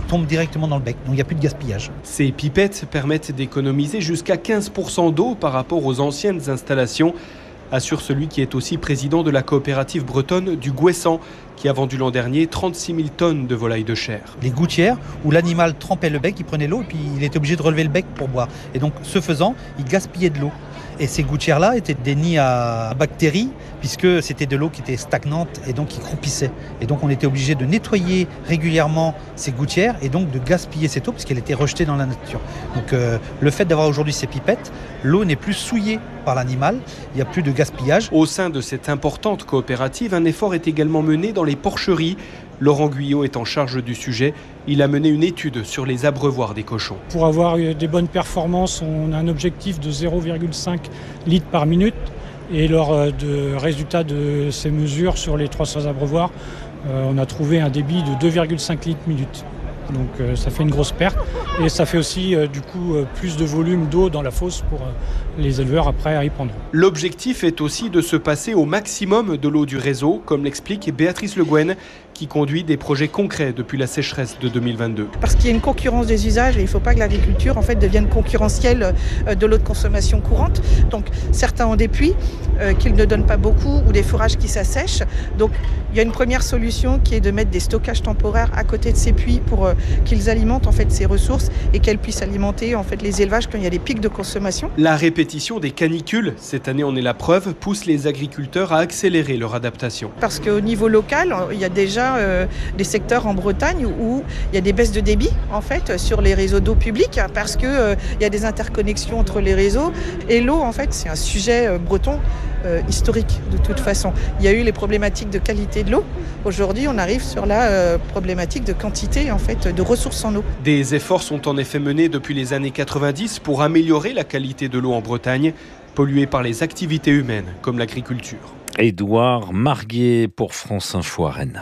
S25: tombe directement dans le bec. Donc il n'y a plus de gaspillage.
S24: Ces pipettes permettent d'économiser jusqu'à quinze pour cent d'eau par rapport aux anciennes installations, assure celui qui est aussi président de la coopérative bretonne du Gouessant, qui a vendu l'an dernier trente-six mille tonnes de volailles de chair.
S25: Les gouttières où l'animal trempait le bec, il prenait l'eau et puis il était obligé de relever le bec pour boire. Et donc, ce faisant, il gaspillait de l'eau. Et ces gouttières-là étaient des nids à bactéries, puisque c'était de l'eau qui était stagnante et donc qui croupissait. Et donc, on était obligé de nettoyer régulièrement ces gouttières et donc de gaspiller cette eau, puisqu'elle était rejetée dans la nature. Donc, euh, le fait d'avoir aujourd'hui ces pipettes, l'eau n'est plus souillée par l'animal, il n'y a plus de gaspillage.
S24: Au sein de cette importante coopérative, un effort est également mené dans les porcheries. Laurent Guyot est en charge du sujet. Il a mené une étude sur les abreuvoirs des cochons.
S1: Pour avoir des bonnes performances, on a un objectif de zéro virgule cinq litres par minute. Et lors de résultats de ces mesures sur les trois cents abreuvoirs, on a trouvé un débit de deux virgule cinq litres minute. Donc euh, ça fait une grosse perte et ça fait aussi euh, du coup euh, plus de volume d'eau dans la fosse pour euh, les éleveurs après à y prendre.
S24: L'objectif est aussi de se passer au maximum de l'eau du réseau, comme l'explique Béatrice Le Guen, qui conduit des projets concrets depuis la sécheresse de deux mille vingt-deux.
S2: Parce qu'il y a une concurrence des usages et il ne faut pas que l'agriculture en fait devienne concurrentielle de l'eau de consommation courante. Donc certains ont des puits euh, qu'ils ne donnent pas beaucoup ou des forages qui s'assèchent. Donc il y a une première solution qui est de mettre des stockages temporaires à côté de ces puits pour euh, qu'ils alimentent en fait ces ressources et qu'elles puissent alimenter en fait les élevages quand il y a des pics de consommation.
S24: La répétition des canicules, cette année on est la preuve, pousse les agriculteurs à accélérer leur adaptation.
S2: Parce qu'au niveau local, il y a déjà euh, des secteurs en Bretagne où il y a des baisses de débit en fait sur les réseaux d'eau publique parce que euh, il y a des interconnexions entre les réseaux et l'eau en fait c'est un sujet euh, breton euh, historique de toute façon. Il y a eu les problématiques de qualité de l'eau. Aujourd'hui, on arrive sur la euh, problématique de quantité en fait de ressources en eau.
S24: Des efforts sont en effet menés depuis les années quatre-vingt-dix pour améliorer la qualité de l'eau en Bretagne, polluée par les activités humaines comme l'agriculture.
S8: Édouard Marguet pour France Info à Rennes.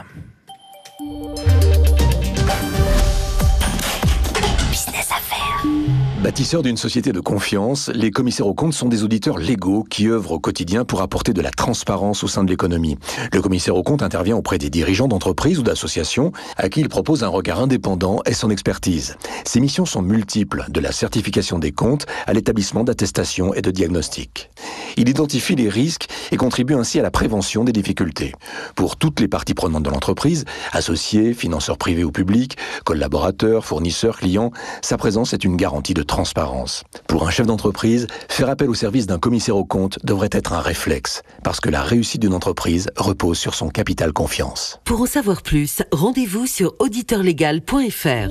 S3: Business Affaires. Bâtisseurs d'une société de confiance, les commissaires aux comptes sont des auditeurs légaux qui œuvrent au quotidien pour apporter de la transparence au sein de l'économie. Le commissaire aux comptes intervient auprès des dirigeants d'entreprises ou d'associations à qui il propose un regard indépendant et son expertise. Ses missions sont multiples, de la certification des comptes à l'établissement d'attestations et de diagnostics. Il identifie les risques et contribue ainsi à la prévention des difficultés. Pour toutes les parties prenantes de l'entreprise, associés, financeurs privés ou publics, collaborateurs, fournisseurs, clients, sa présence est une garantie de transparence. Pour un chef d'entreprise, faire appel au service d'un commissaire aux comptes devrait être un réflexe, parce que la réussite d'une entreprise repose sur son capital confiance.
S4: Pour en savoir plus, rendez-vous sur auditeur légal point f r.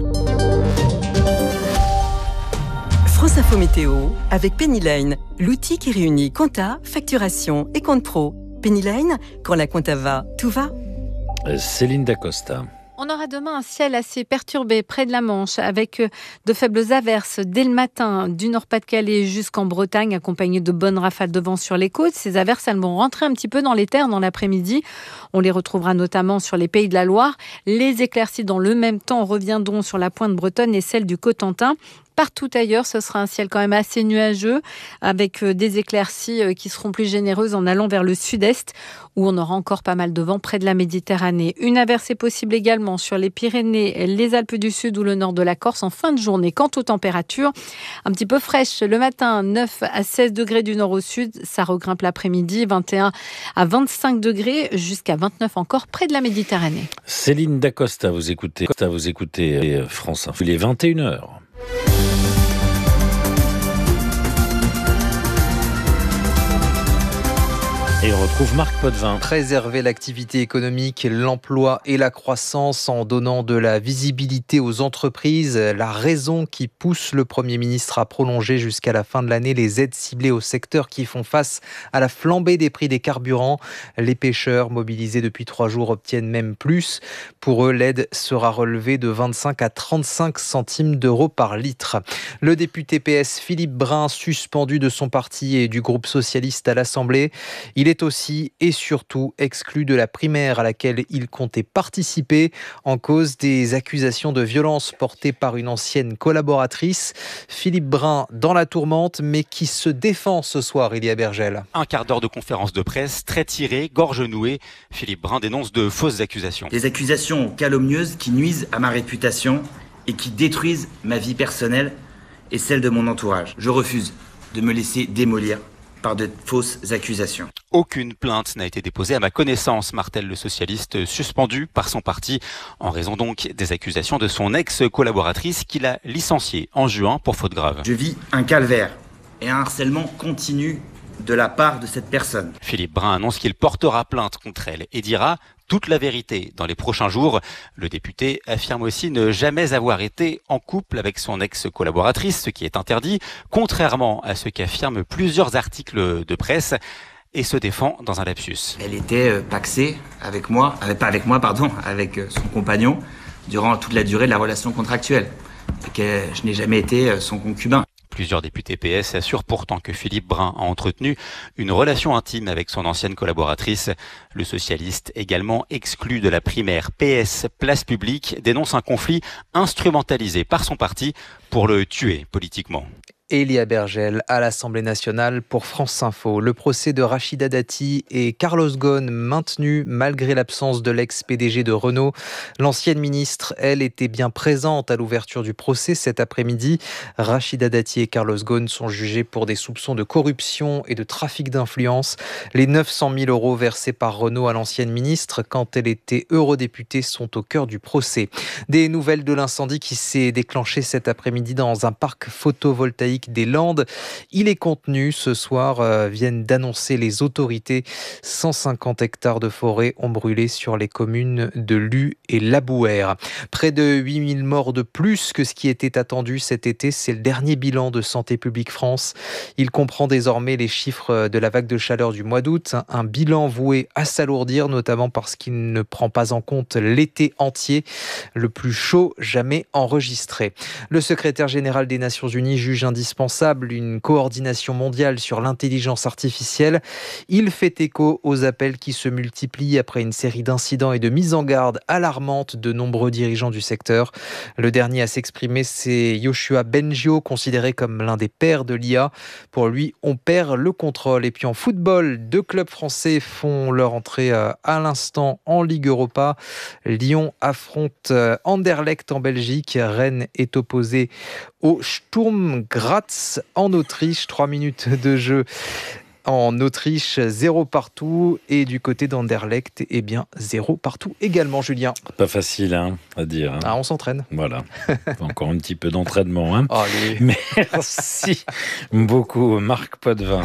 S4: France Info Météo avec Pennyline, l'outil qui réunit compta, facturation et compte pro. Pennyline, quand la compta va, tout va.
S8: Céline Dacosta.
S5: On aura demain un ciel assez perturbé près de la Manche avec de faibles averses dès le matin du Nord-Pas-de-Calais jusqu'en Bretagne accompagnées de bonnes rafales de vent sur les côtes. Ces averses, elles vont rentrer un petit peu dans les terres dans l'après-midi. On les retrouvera notamment sur les Pays de la Loire. Les éclaircies dans le même temps reviendront sur la pointe bretonne et celle du Cotentin. Partout ailleurs, ce sera un ciel quand même assez nuageux avec des éclaircies qui seront plus généreuses en allant vers le sud-est où on aura encore pas mal de vent près de la Méditerranée. Une averse est possible également sur les Pyrénées, les Alpes du Sud ou le nord de la Corse en fin de journée. Quant aux températures, un petit peu fraîches le matin, neuf à seize degrés du nord au sud, ça regrimpe l'après-midi, vingt et un à vingt-cinq degrés jusqu'à vingt-neuf encore près de la Méditerranée.
S8: Céline Dacosta, vous écoutez, vous écoutez France Info. Il est vingt et une heures. Et on retrouve Marc Potvin.
S19: Préserver l'activité économique, l'emploi et la croissance en donnant de la visibilité aux entreprises. La raison qui pousse le Premier ministre à prolonger jusqu'à la fin de l'année les aides ciblées aux secteurs qui font face à la flambée des prix des carburants. Les pêcheurs mobilisés depuis trois jours obtiennent même plus. Pour eux, l'aide sera relevée de vingt-cinq à trente-cinq centimes d'euros par litre. Le député P S Philippe Brun, suspendu de son parti et du groupe socialiste à l'Assemblée, il est aussi et surtout exclu de la primaire à laquelle il comptait participer en cause des accusations de violence portées par une ancienne collaboratrice. Philippe Brun dans la tourmente, mais qui se défend ce soir, Elia Bergel.
S26: Un quart d'heure de conférence de presse, très tirée, gorge nouée. Philippe Brun dénonce de fausses accusations.
S27: Des accusations calomnieuses qui nuisent à ma réputation
S9: et qui détruisent ma vie personnelle et celle de mon entourage. Je refuse de me laisser démolir par de fausses accusations.
S26: Aucune plainte n'a été déposée à ma connaissance, martèle le socialiste, suspendu par son parti en raison donc des accusations de son ex-collaboratrice qu'il a licenciée en juin pour faute grave.
S9: Je vis un calvaire et un harcèlement continu de la part de cette personne.
S26: Philippe Brun annonce qu'il portera plainte contre elle et dira toute la vérité dans les prochains jours. Le député affirme aussi ne jamais avoir été en couple avec son ex-collaboratrice, ce qui est interdit, contrairement à ce qu'affirment plusieurs articles de presse, et se défend dans un lapsus.
S9: Elle était euh, paxée avec moi, avec, pas avec moi, pardon, avec euh, son compagnon durant toute la durée de la relation contractuelle, et que je n'ai jamais été euh, son concubin.
S26: Plusieurs députés P S assurent pourtant que Philippe Brun a entretenu une relation intime avec son ancienne collaboratrice. Le socialiste, également exclu de la primaire P S Place Publique, dénonce un conflit instrumentalisé par son parti pour le tuer politiquement.
S19: Elia Bergel à l'Assemblée nationale pour France Info. Le procès de Rachida Dati et Carlos Ghosn maintenu malgré l'absence de l'ex-P D G de Renault. L'ancienne ministre, elle, était bien présente à l'ouverture du procès cet après-midi. Rachida Dati et Carlos Ghosn sont jugés pour des soupçons de corruption et de trafic d'influence. Les neuf cent mille euros versés par Renault à l'ancienne ministre quand elle était eurodéputée sont au cœur du procès. Des nouvelles de l'incendie qui s'est déclenché cet après-midi dans un parc photovoltaïque des Landes. Il est contenu ce soir, euh, viennent d'annoncer les autorités. cent cinquante hectares de forêt ont brûlé sur les communes de Luz et Labouhère. Près de huit mille morts de plus que ce qui était attendu cet été. C'est le dernier bilan de Santé publique France. Il comprend désormais les chiffres de la vague de chaleur du mois d'août. Un bilan voué à s'alourdir, notamment parce qu'il ne prend pas en compte l'été entier, le plus chaud jamais enregistré. Le secrétaire général des Nations Unies juge indispensable une coordination mondiale sur l'intelligence artificielle. Il fait écho aux appels qui se multiplient après une série d'incidents et de mises en garde alarmantes de nombreux dirigeants du secteur. Le dernier à s'exprimer, c'est Yoshua Bengio, considéré comme l'un des pères de l'I A. Pour lui, on perd le contrôle. Et puis en football, deux clubs français font leur entrée à l'instant en Ligue Europa. Lyon affronte Anderlecht en Belgique. Rennes est opposé au Sturm Graz en Autriche. Trois minutes de jeu en Autriche, zéro partout. Et du côté d'Anderlecht, eh bien, zéro partout également, Julien.
S8: Pas facile hein, à dire. Hein.
S19: Ah, on s'entraîne.
S8: Voilà. Encore un petit peu d'entraînement. Hein.
S19: Allez.
S8: Merci beaucoup, Marc Potvin.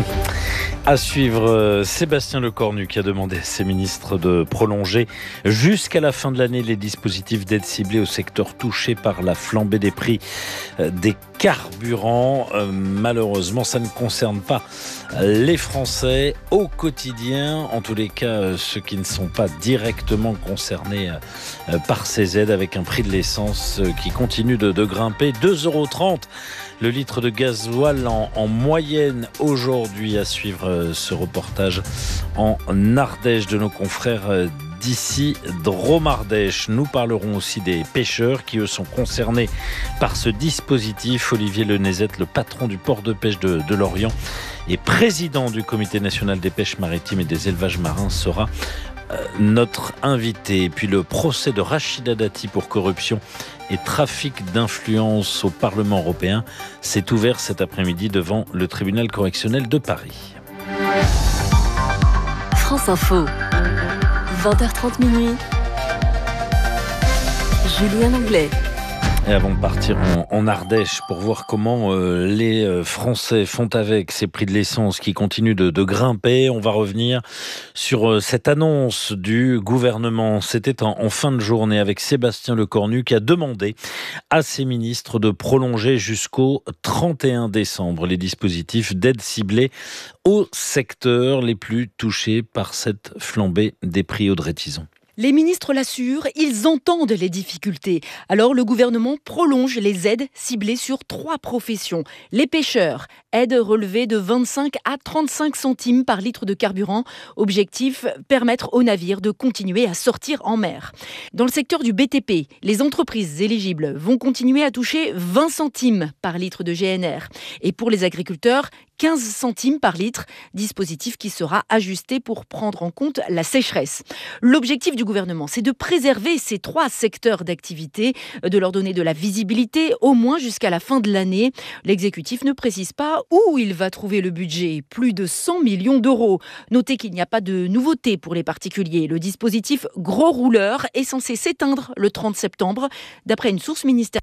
S8: À suivre, euh, Sébastien Lecornu qui a demandé à ses ministres de prolonger jusqu'à la fin de l'année les dispositifs d'aide ciblée au secteur touché par la flambée des prix euh, des carburants. Euh, malheureusement, ça ne concerne pas les Français au quotidien, en tous les cas euh, ceux qui ne sont pas directement concernés euh, par ces aides, avec un prix de l'essence euh, qui continue de, de grimper. deux euros trente le litre de gasoil en, en moyenne aujourd'hui. À suivre euh, ce reportage en Ardèche de nos confrères euh, d'ici Drôme-Ardèche. Nous parlerons aussi des pêcheurs qui eux sont concernés par ce dispositif. Olivier Lenezette, le patron du port de pêche de, de Lorient et président du Comité national des pêches maritimes et des élevages marins, sera euh, notre invité. Et puis le procès de Rachida Dati pour corruption et trafic d'influence au Parlement européen s'est ouvert cet après-midi devant le tribunal correctionnel de Paris.
S11: France Info, vingt heures trente minuit. Julien Anglais.
S8: Et avant de partir en, en Ardèche pour voir comment euh, les euh, Français font avec ces prix de l'essence qui continuent de, de grimper, on va revenir sur euh, cette annonce du gouvernement. C'était en, en fin de journée avec Sébastien Lecornu qui a demandé à ses ministres de prolonger jusqu'au trente et un décembre les dispositifs d'aide ciblée aux secteurs les plus touchés par cette flambée des prix. Audrey Tison.
S10: Les ministres l'assurent, ils entendent les difficultés. Alors le gouvernement prolonge les aides ciblées sur trois professions. Les pêcheurs, Aide relevée de vingt-cinq à trente-cinq centimes par litre de carburant. Objectif, permettre aux navires de continuer à sortir en mer. Dans le secteur du B T P, les entreprises éligibles vont continuer à toucher vingt centimes par litre de G N R. Et pour les agriculteurs, quinze centimes par litre, dispositif qui sera ajusté pour prendre en compte la sécheresse. L'objectif du gouvernement, c'est de préserver ces trois secteurs d'activité, de leur donner de la visibilité, au moins jusqu'à la fin de l'année. L'exécutif ne précise pas où il va trouver le budget, plus de cent millions d'euros. Notez qu'il n'y a pas de nouveauté pour les particuliers. Le dispositif gros rouleur est censé s'éteindre le trente septembre, d'après une source ministérielle.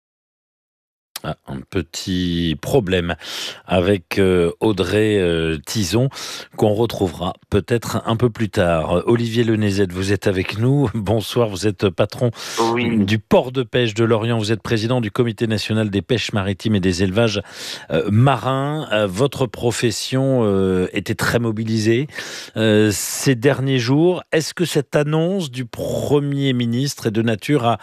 S8: Ah, un petit problème avec euh, Audrey euh, Tison qu'on retrouvera peut-être un peu plus tard. Olivier Lenezet, vous êtes avec nous. Bonsoir, vous êtes patron oui. du port de pêche de Lorient. Vous êtes président du Comité national des pêches maritimes et des élevages euh, marins. Euh, votre profession euh, était très mobilisée euh, ces derniers jours. Est-ce que cette annonce du Premier ministre est de nature à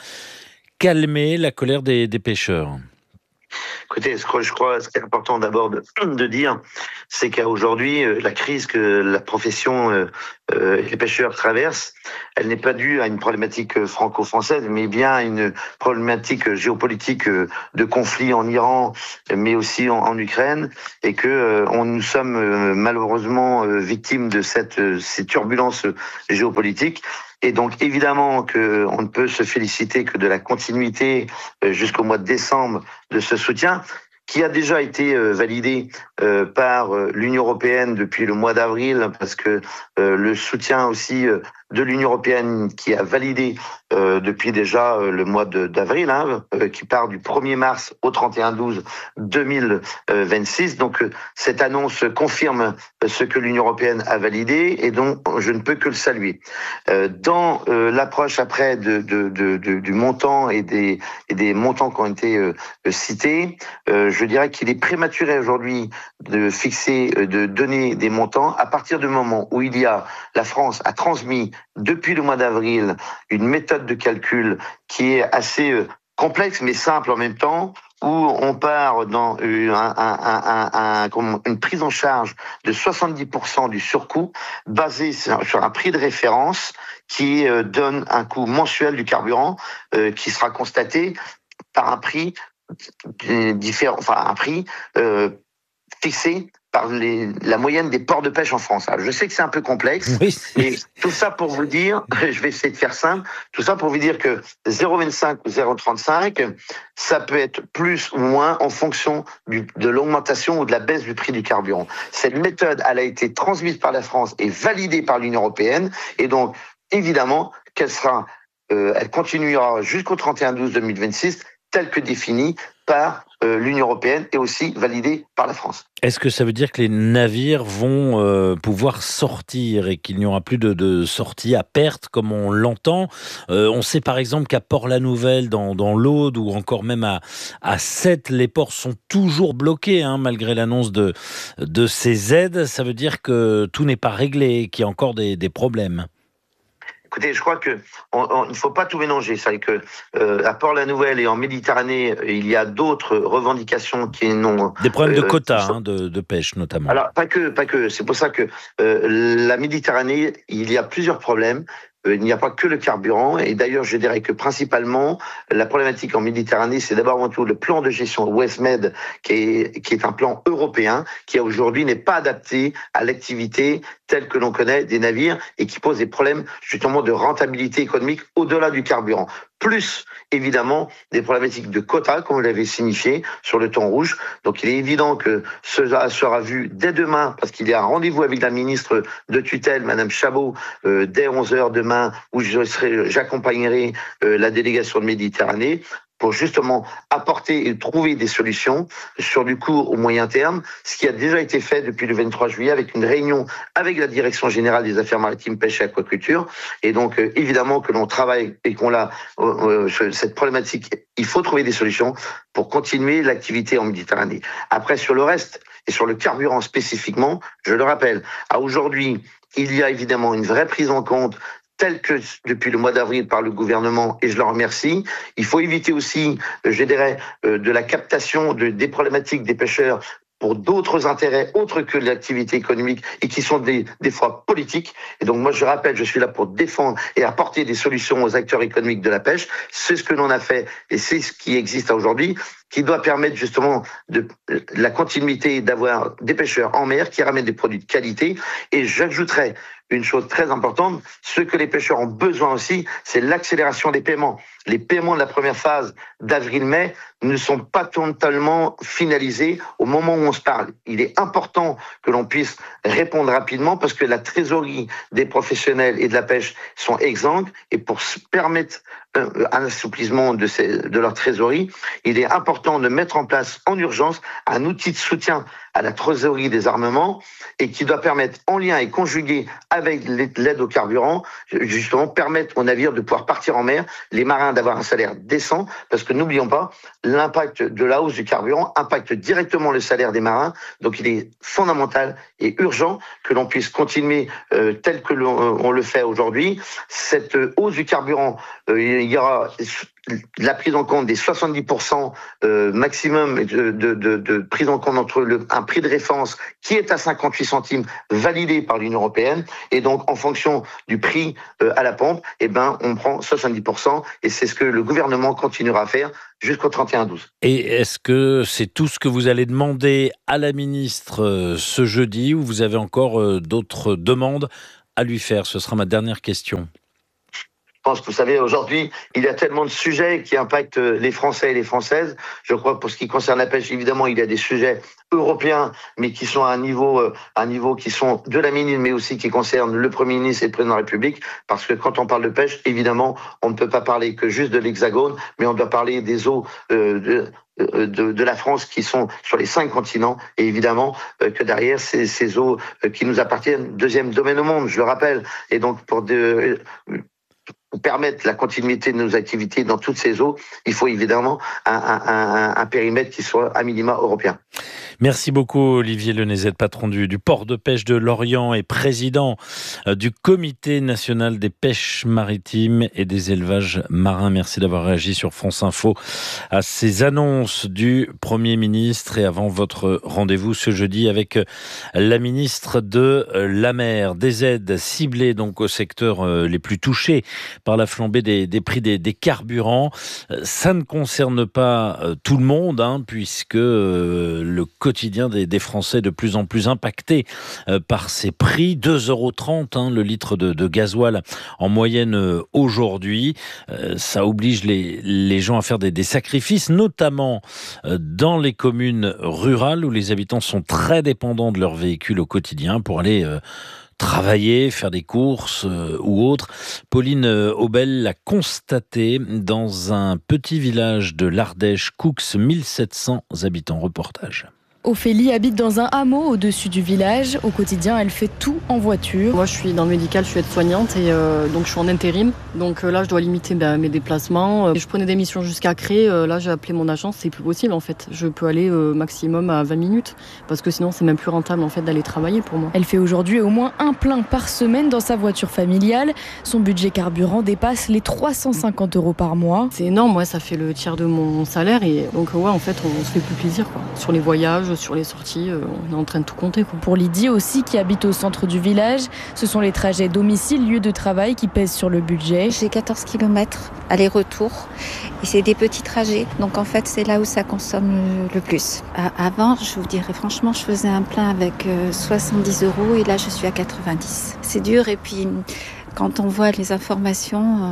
S8: calmer la colère des, des pêcheurs ?
S12: Écoutez, ce que je crois, ce qui est important d'abord de, de dire, c'est qu'aujourd'hui, la crise que la profession euh, euh, les pêcheurs traversent, elle n'est pas due à une problématique franco-française, mais bien à une problématique géopolitique de conflit en Iran, mais aussi en, en Ukraine, et que euh, on, nous sommes euh, malheureusement euh, victimes de cette, euh, ces turbulences géopolitiques. Et donc, évidemment, que on ne peut se féliciter que de la continuité euh, jusqu'au mois de décembre de ce soutien, qui a déjà été euh, validé euh, par euh, l'Union européenne depuis le mois d'avril, parce que euh, le soutien aussi euh, de l'Union européenne qui a validé euh, depuis déjà euh, le mois de, d'avril, hein, euh, qui part du premier mars au trente et un douze deux mille vingt-six. Donc euh, cette annonce confirme ce que l'Union européenne a validé et dont je ne peux que le saluer. Euh, dans euh, l'approche après de, de, de, de, du montant et des, et des montants qui ont été euh, cités, euh, je dirais qu'il est prématuré aujourd'hui de fixer, de donner des montants à partir du moment où il y a, la France a transmis depuis le mois d'avril une méthode de calcul qui est assez complexe mais simple en même temps, où on part dans un, un, un, un, un, une prise en charge de soixante-dix pour cent du surcoût basé sur un prix de référence qui donne un coût mensuel du carburant euh, qui sera constaté par un prix différent, enfin un prix euh, fixé par les, la moyenne des ports de pêche en France. Alors, je sais que c'est un peu complexe, oui. Mais tout ça pour vous dire, je vais essayer de faire simple, tout ça pour vous dire que zéro virgule vingt-cinq ou zéro virgule trente-cinq, ça peut être plus ou moins en fonction du, de l'augmentation ou de la baisse du prix du carburant. Cette méthode, elle a été transmise par la France et validée par l'Union européenne, et donc, évidemment, qu'elle sera, euh, elle continuera jusqu'au trente et un douze deux mille vingt-six, telle que définie par euh, l'Union européenne et aussi validée par la France.
S8: Est-ce que ça veut dire que les navires vont euh, pouvoir sortir et qu'il n'y aura plus de, de sorties à perte comme on l'entend ? euh, On sait par exemple qu'à Port-la-Nouvelle, dans, dans l'Aude ou encore même à, à Sète, les ports sont toujours bloqués hein, malgré l'annonce de, de ces aides. Ça veut dire que tout n'est pas réglé, qu'il y a encore des, des problèmes.
S12: Écoutez, je crois que on, on, il ne faut pas tout mélanger. C'est que euh, à Port-la-Nouvelle et en Méditerranée, il y a d'autres revendications qui n'ont
S8: des problèmes
S12: euh,
S8: de quotas
S12: sont...
S8: hein, de, de pêche notamment.
S12: Alors pas que, pas que. C'est pour ça que euh, la Méditerranée, il y a plusieurs problèmes. Il n'y a pas que le carburant, et d'ailleurs je dirais que principalement la problématique en Méditerranée, c'est d'abord avant tout le plan de gestion WestMed qui est, qui est un plan européen qui aujourd'hui n'est pas adapté à l'activité telle que l'on connaît des navires et qui pose des problèmes justement de rentabilité économique au-delà du carburant. Plus évidemment des problématiques de quotas, comme vous l'avez signifié, sur le thon rouge. Donc il est évident que cela sera vu dès demain, parce qu'il y a un rendez-vous avec la ministre de tutelle, Madame Chabot, euh, dès onze heures demain, où je serai, j'accompagnerai euh, la délégation de Méditerranée, pour justement apporter et trouver des solutions sur du court au moyen terme, ce qui a déjà été fait depuis le vingt-trois juillet avec une réunion avec la Direction Générale des Affaires Maritimes, Pêche et Aquaculture. Et donc, euh, évidemment que l'on travaille et qu'on a euh, euh, cette problématique, il faut trouver des solutions pour continuer l'activité en Méditerranée. Après, sur le reste, et sur le carburant spécifiquement, je le rappelle, à aujourd'hui, il y a évidemment une vraie prise en compte tel que depuis le mois d'avril par le gouvernement, et je le remercie. Il faut éviter aussi, je dirais, de la captation de, des problématiques des pêcheurs pour d'autres intérêts autres que l'activité économique et qui sont des, des fois politiques. Et donc moi je rappelle, je suis là pour défendre et apporter des solutions aux acteurs économiques de la pêche. C'est ce que l'on a fait et c'est ce qui existe aujourd'hui, qui doit permettre justement de, de la continuité d'avoir des pêcheurs en mer qui ramènent des produits de qualité. Et j'ajouterais une chose très importante, ce que les pêcheurs ont besoin aussi, c'est l'accélération des paiements. Les paiements de la première phase d'avril-mai ne sont pas totalement finalisés au moment où on se parle. Il est important que l'on puisse répondre rapidement parce que la trésorerie des professionnels et de la pêche sont exsangues et pour permettre un assouplissement de, ces, de leur trésorerie, il est important de mettre en place en urgence un outil de soutien à la trésorerie des armements et qui doit permettre, en lien et conjugué avec l'aide au carburant, justement permettre aux navires de pouvoir partir en mer, les marins d'avoir un salaire décent, parce que n'oublions pas, l'impact de la hausse du carburant impacte directement le salaire des marins, donc il est fondamental et urgent que l'on puisse continuer euh, tel que l'on on le fait aujourd'hui. Cette hausse du carburant, euh, il y aura la prise en compte des soixante-dix pour cent euh, maximum de, de, de, de prise en compte entre le, un prix de référence qui est à cinquante-huit centimes validé par l'Union européenne et donc en fonction du prix euh, à la pompe, eh ben on prend soixante-dix pour cent et c'est ce que le gouvernement continuera à faire jusqu'au trente et un douze.
S8: Et est-ce que c'est tout ce que vous allez demander à la ministre euh, ce jeudi ou vous avez encore euh, d'autres demandes à lui faire? Ce sera ma dernière question.
S12: Je pense que vous savez, aujourd'hui, il y a tellement de sujets qui impactent les Français et les Françaises. Je crois pour ce qui concerne la pêche, évidemment, il y a des sujets européens, mais qui sont à un niveau, à un niveau qui sont de la ministre, mais aussi qui concernent le Premier ministre et le Président de la République. Parce que quand on parle de pêche, évidemment, on ne peut pas parler que juste de l'Hexagone, mais on doit parler des eaux euh, de, De, de la France qui sont sur les cinq continents et évidemment euh, que derrière ces, ces eaux euh, qui nous appartiennent, deuxième domaine au monde, je le rappelle. Et donc pour de, euh, pour permettre la continuité de nos activités dans toutes ces eaux, il faut évidemment un, un, un, un périmètre qui soit à minima européen.
S8: Merci beaucoup Olivier Lenezet, patron du, du port de pêche de Lorient et président euh, du Comité national des pêches maritimes et des élevages marins. Merci d'avoir réagi sur France Info à ces annonces du Premier ministre et avant votre rendez-vous ce jeudi avec la ministre de la Mer. Des aides ciblées donc aux secteurs euh, les plus touchés par la flambée des, des prix des, des carburants. Ça ne concerne pas euh, tout le monde, hein, puisque euh, le quotidien des, des Français est de plus en plus impacté euh, par ces prix. deux euros trente hein, le litre de, de gasoil en moyenne euh, aujourd'hui. Euh, ça oblige les, les gens à faire des, des sacrifices, notamment euh, dans les communes rurales où les habitants sont très dépendants de leur véhicule au quotidien pour aller euh, travailler, faire des courses euh, ou autres. Pauline euh, Aubel l'a constaté dans un petit village de l'Ardèche, Coux, mille sept cents habitants. Reportage.
S13: Ophélie habite dans un hameau au-dessus du village. Au quotidien, elle fait tout en voiture.
S14: Moi, je suis dans le médical, je suis aide-soignante et euh, donc je suis en intérim. Donc euh, là, je dois limiter ben, mes déplacements. Je prenais des missions jusqu'à Cré. Euh, là, j'ai appelé mon agence, c'est plus possible en fait. Je peux aller euh, maximum à vingt minutes parce que sinon, c'est même plus rentable en fait d'aller travailler pour moi.
S13: Elle fait aujourd'hui au moins un plein par semaine dans sa voiture familiale. Son budget carburant dépasse les trois cent cinquante euros par mois.
S14: C'est énorme, ouais, ça fait le tiers de mon salaire et donc ouais, en fait, on se fait plus plaisir quoi. Sur les voyages, sur les sorties, on est en train de tout compter, quoi.
S13: Pour Lydie aussi, qui habite au centre du village, ce sont les trajets domicile-lieu de travail qui pèsent sur le budget.
S15: J'ai quatorze kilomètres aller-retour et c'est des petits trajets. Donc en fait, c'est là où ça consomme le plus. Avant, je vous dirais franchement, je faisais un plein avec soixante-dix euros et là, je suis à quatre-vingt-dix. C'est dur et puis quand on voit les informations... Euh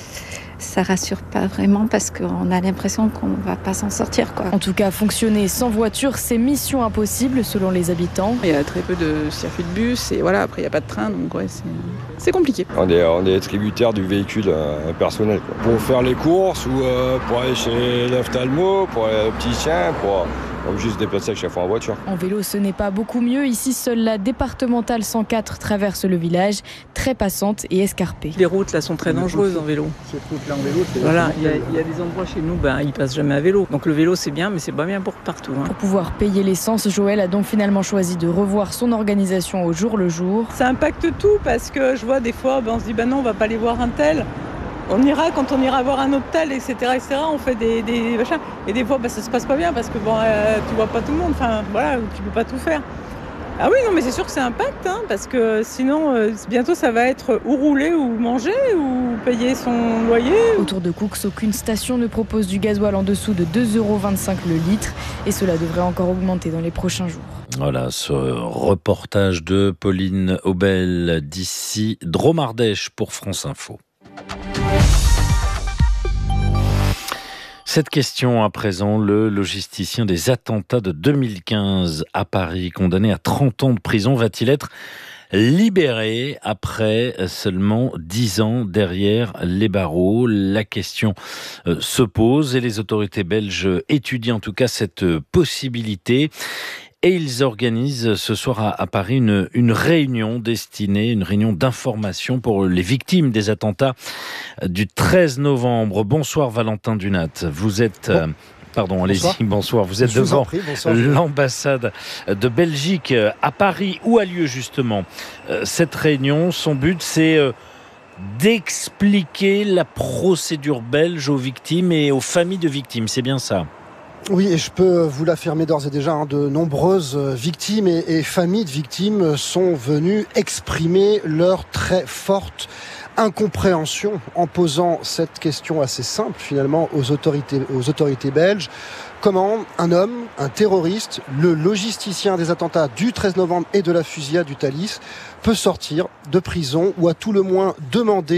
S15: ça rassure pas vraiment parce qu'on a l'impression qu'on va pas s'en sortir, quoi.
S13: En tout cas, fonctionner sans voiture, c'est mission impossible selon les habitants.
S2: Il y a très peu de circuits de bus et voilà, après il n'y a pas de train, donc ouais, c'est, c'est compliqué.
S16: On est, on est tributaire du véhicule euh, personnel, quoi. Pour faire les courses ou euh, pour aller chez l'ophtalmo, pour aller au l'opticien, pour... On peut juste se déplacer à chaque fois en voiture.
S13: En vélo, ce n'est pas beaucoup mieux. Ici, seule la départementale cent quatre traverse le village, très passante et escarpée.
S2: Les routes là sont très dangereuses en vélo.
S16: Cette route-là en vélo, c'est
S2: voilà, il y, y a des endroits chez nous, ben ils passent jamais à vélo. Donc le vélo c'est bien, mais c'est pas bien pour partout. Hein.
S13: Pour pouvoir payer l'essence, Joël a donc finalement choisi de revoir son organisation au jour le jour.
S2: Ça impacte tout parce que je vois des fois, ben, on se dit ben non, on va pas aller voir un tel.
S6: On ira quand on ira voir un hôpital, et cetera, et cetera. On fait des, des machins. Et des fois, bah, ça se passe pas bien parce que bon, euh, tu vois pas tout le monde. Enfin, voilà, tu peux pas tout faire. Ah oui, non, mais c'est sûr que c'est un pacte, hein, parce que sinon, euh, bientôt, ça va être ou rouler, ou manger, ou payer son loyer.
S13: Autour de Coux, aucune station ne propose du gasoil en dessous de deux euros vingt-cinq le litre, et cela devrait encore augmenter dans les prochains jours.
S8: Voilà, ce reportage de Pauline Aubel d'ici Dromardèche pour France Info. Cette question à présent, le logisticien des attentats de deux mille quinze à Paris, condamné à trente ans de prison, va-t-il être libéré après seulement dix ans derrière les barreaux? La question se pose et les autorités belges étudient en tout cas cette possibilité. Et ils organisent ce soir à, à Paris une, une réunion destinée, une réunion d'information pour les victimes des attentats du treize novembre. Bonsoir Valentin Dunat. Vous êtes... Bon. Pardon, allez-y, bonsoir. bonsoir. Vous êtes Je devant prie, l'ambassade de Belgique à Paris, où a lieu justement cette réunion. Son but, c'est d'expliquer la procédure belge aux victimes et aux familles de victimes. C'est bien ça ?
S7: Oui, et je peux vous l'affirmer d'ores et déjà, hein, de nombreuses victimes et, et familles de victimes sont venues exprimer leur très forte incompréhension en posant cette question assez simple finalement aux autorités, aux autorités belges. Comment un homme, un terroriste, le logisticien des attentats du treize novembre et de la fusillade du Thalys peut sortir de prison ou à tout le moins demander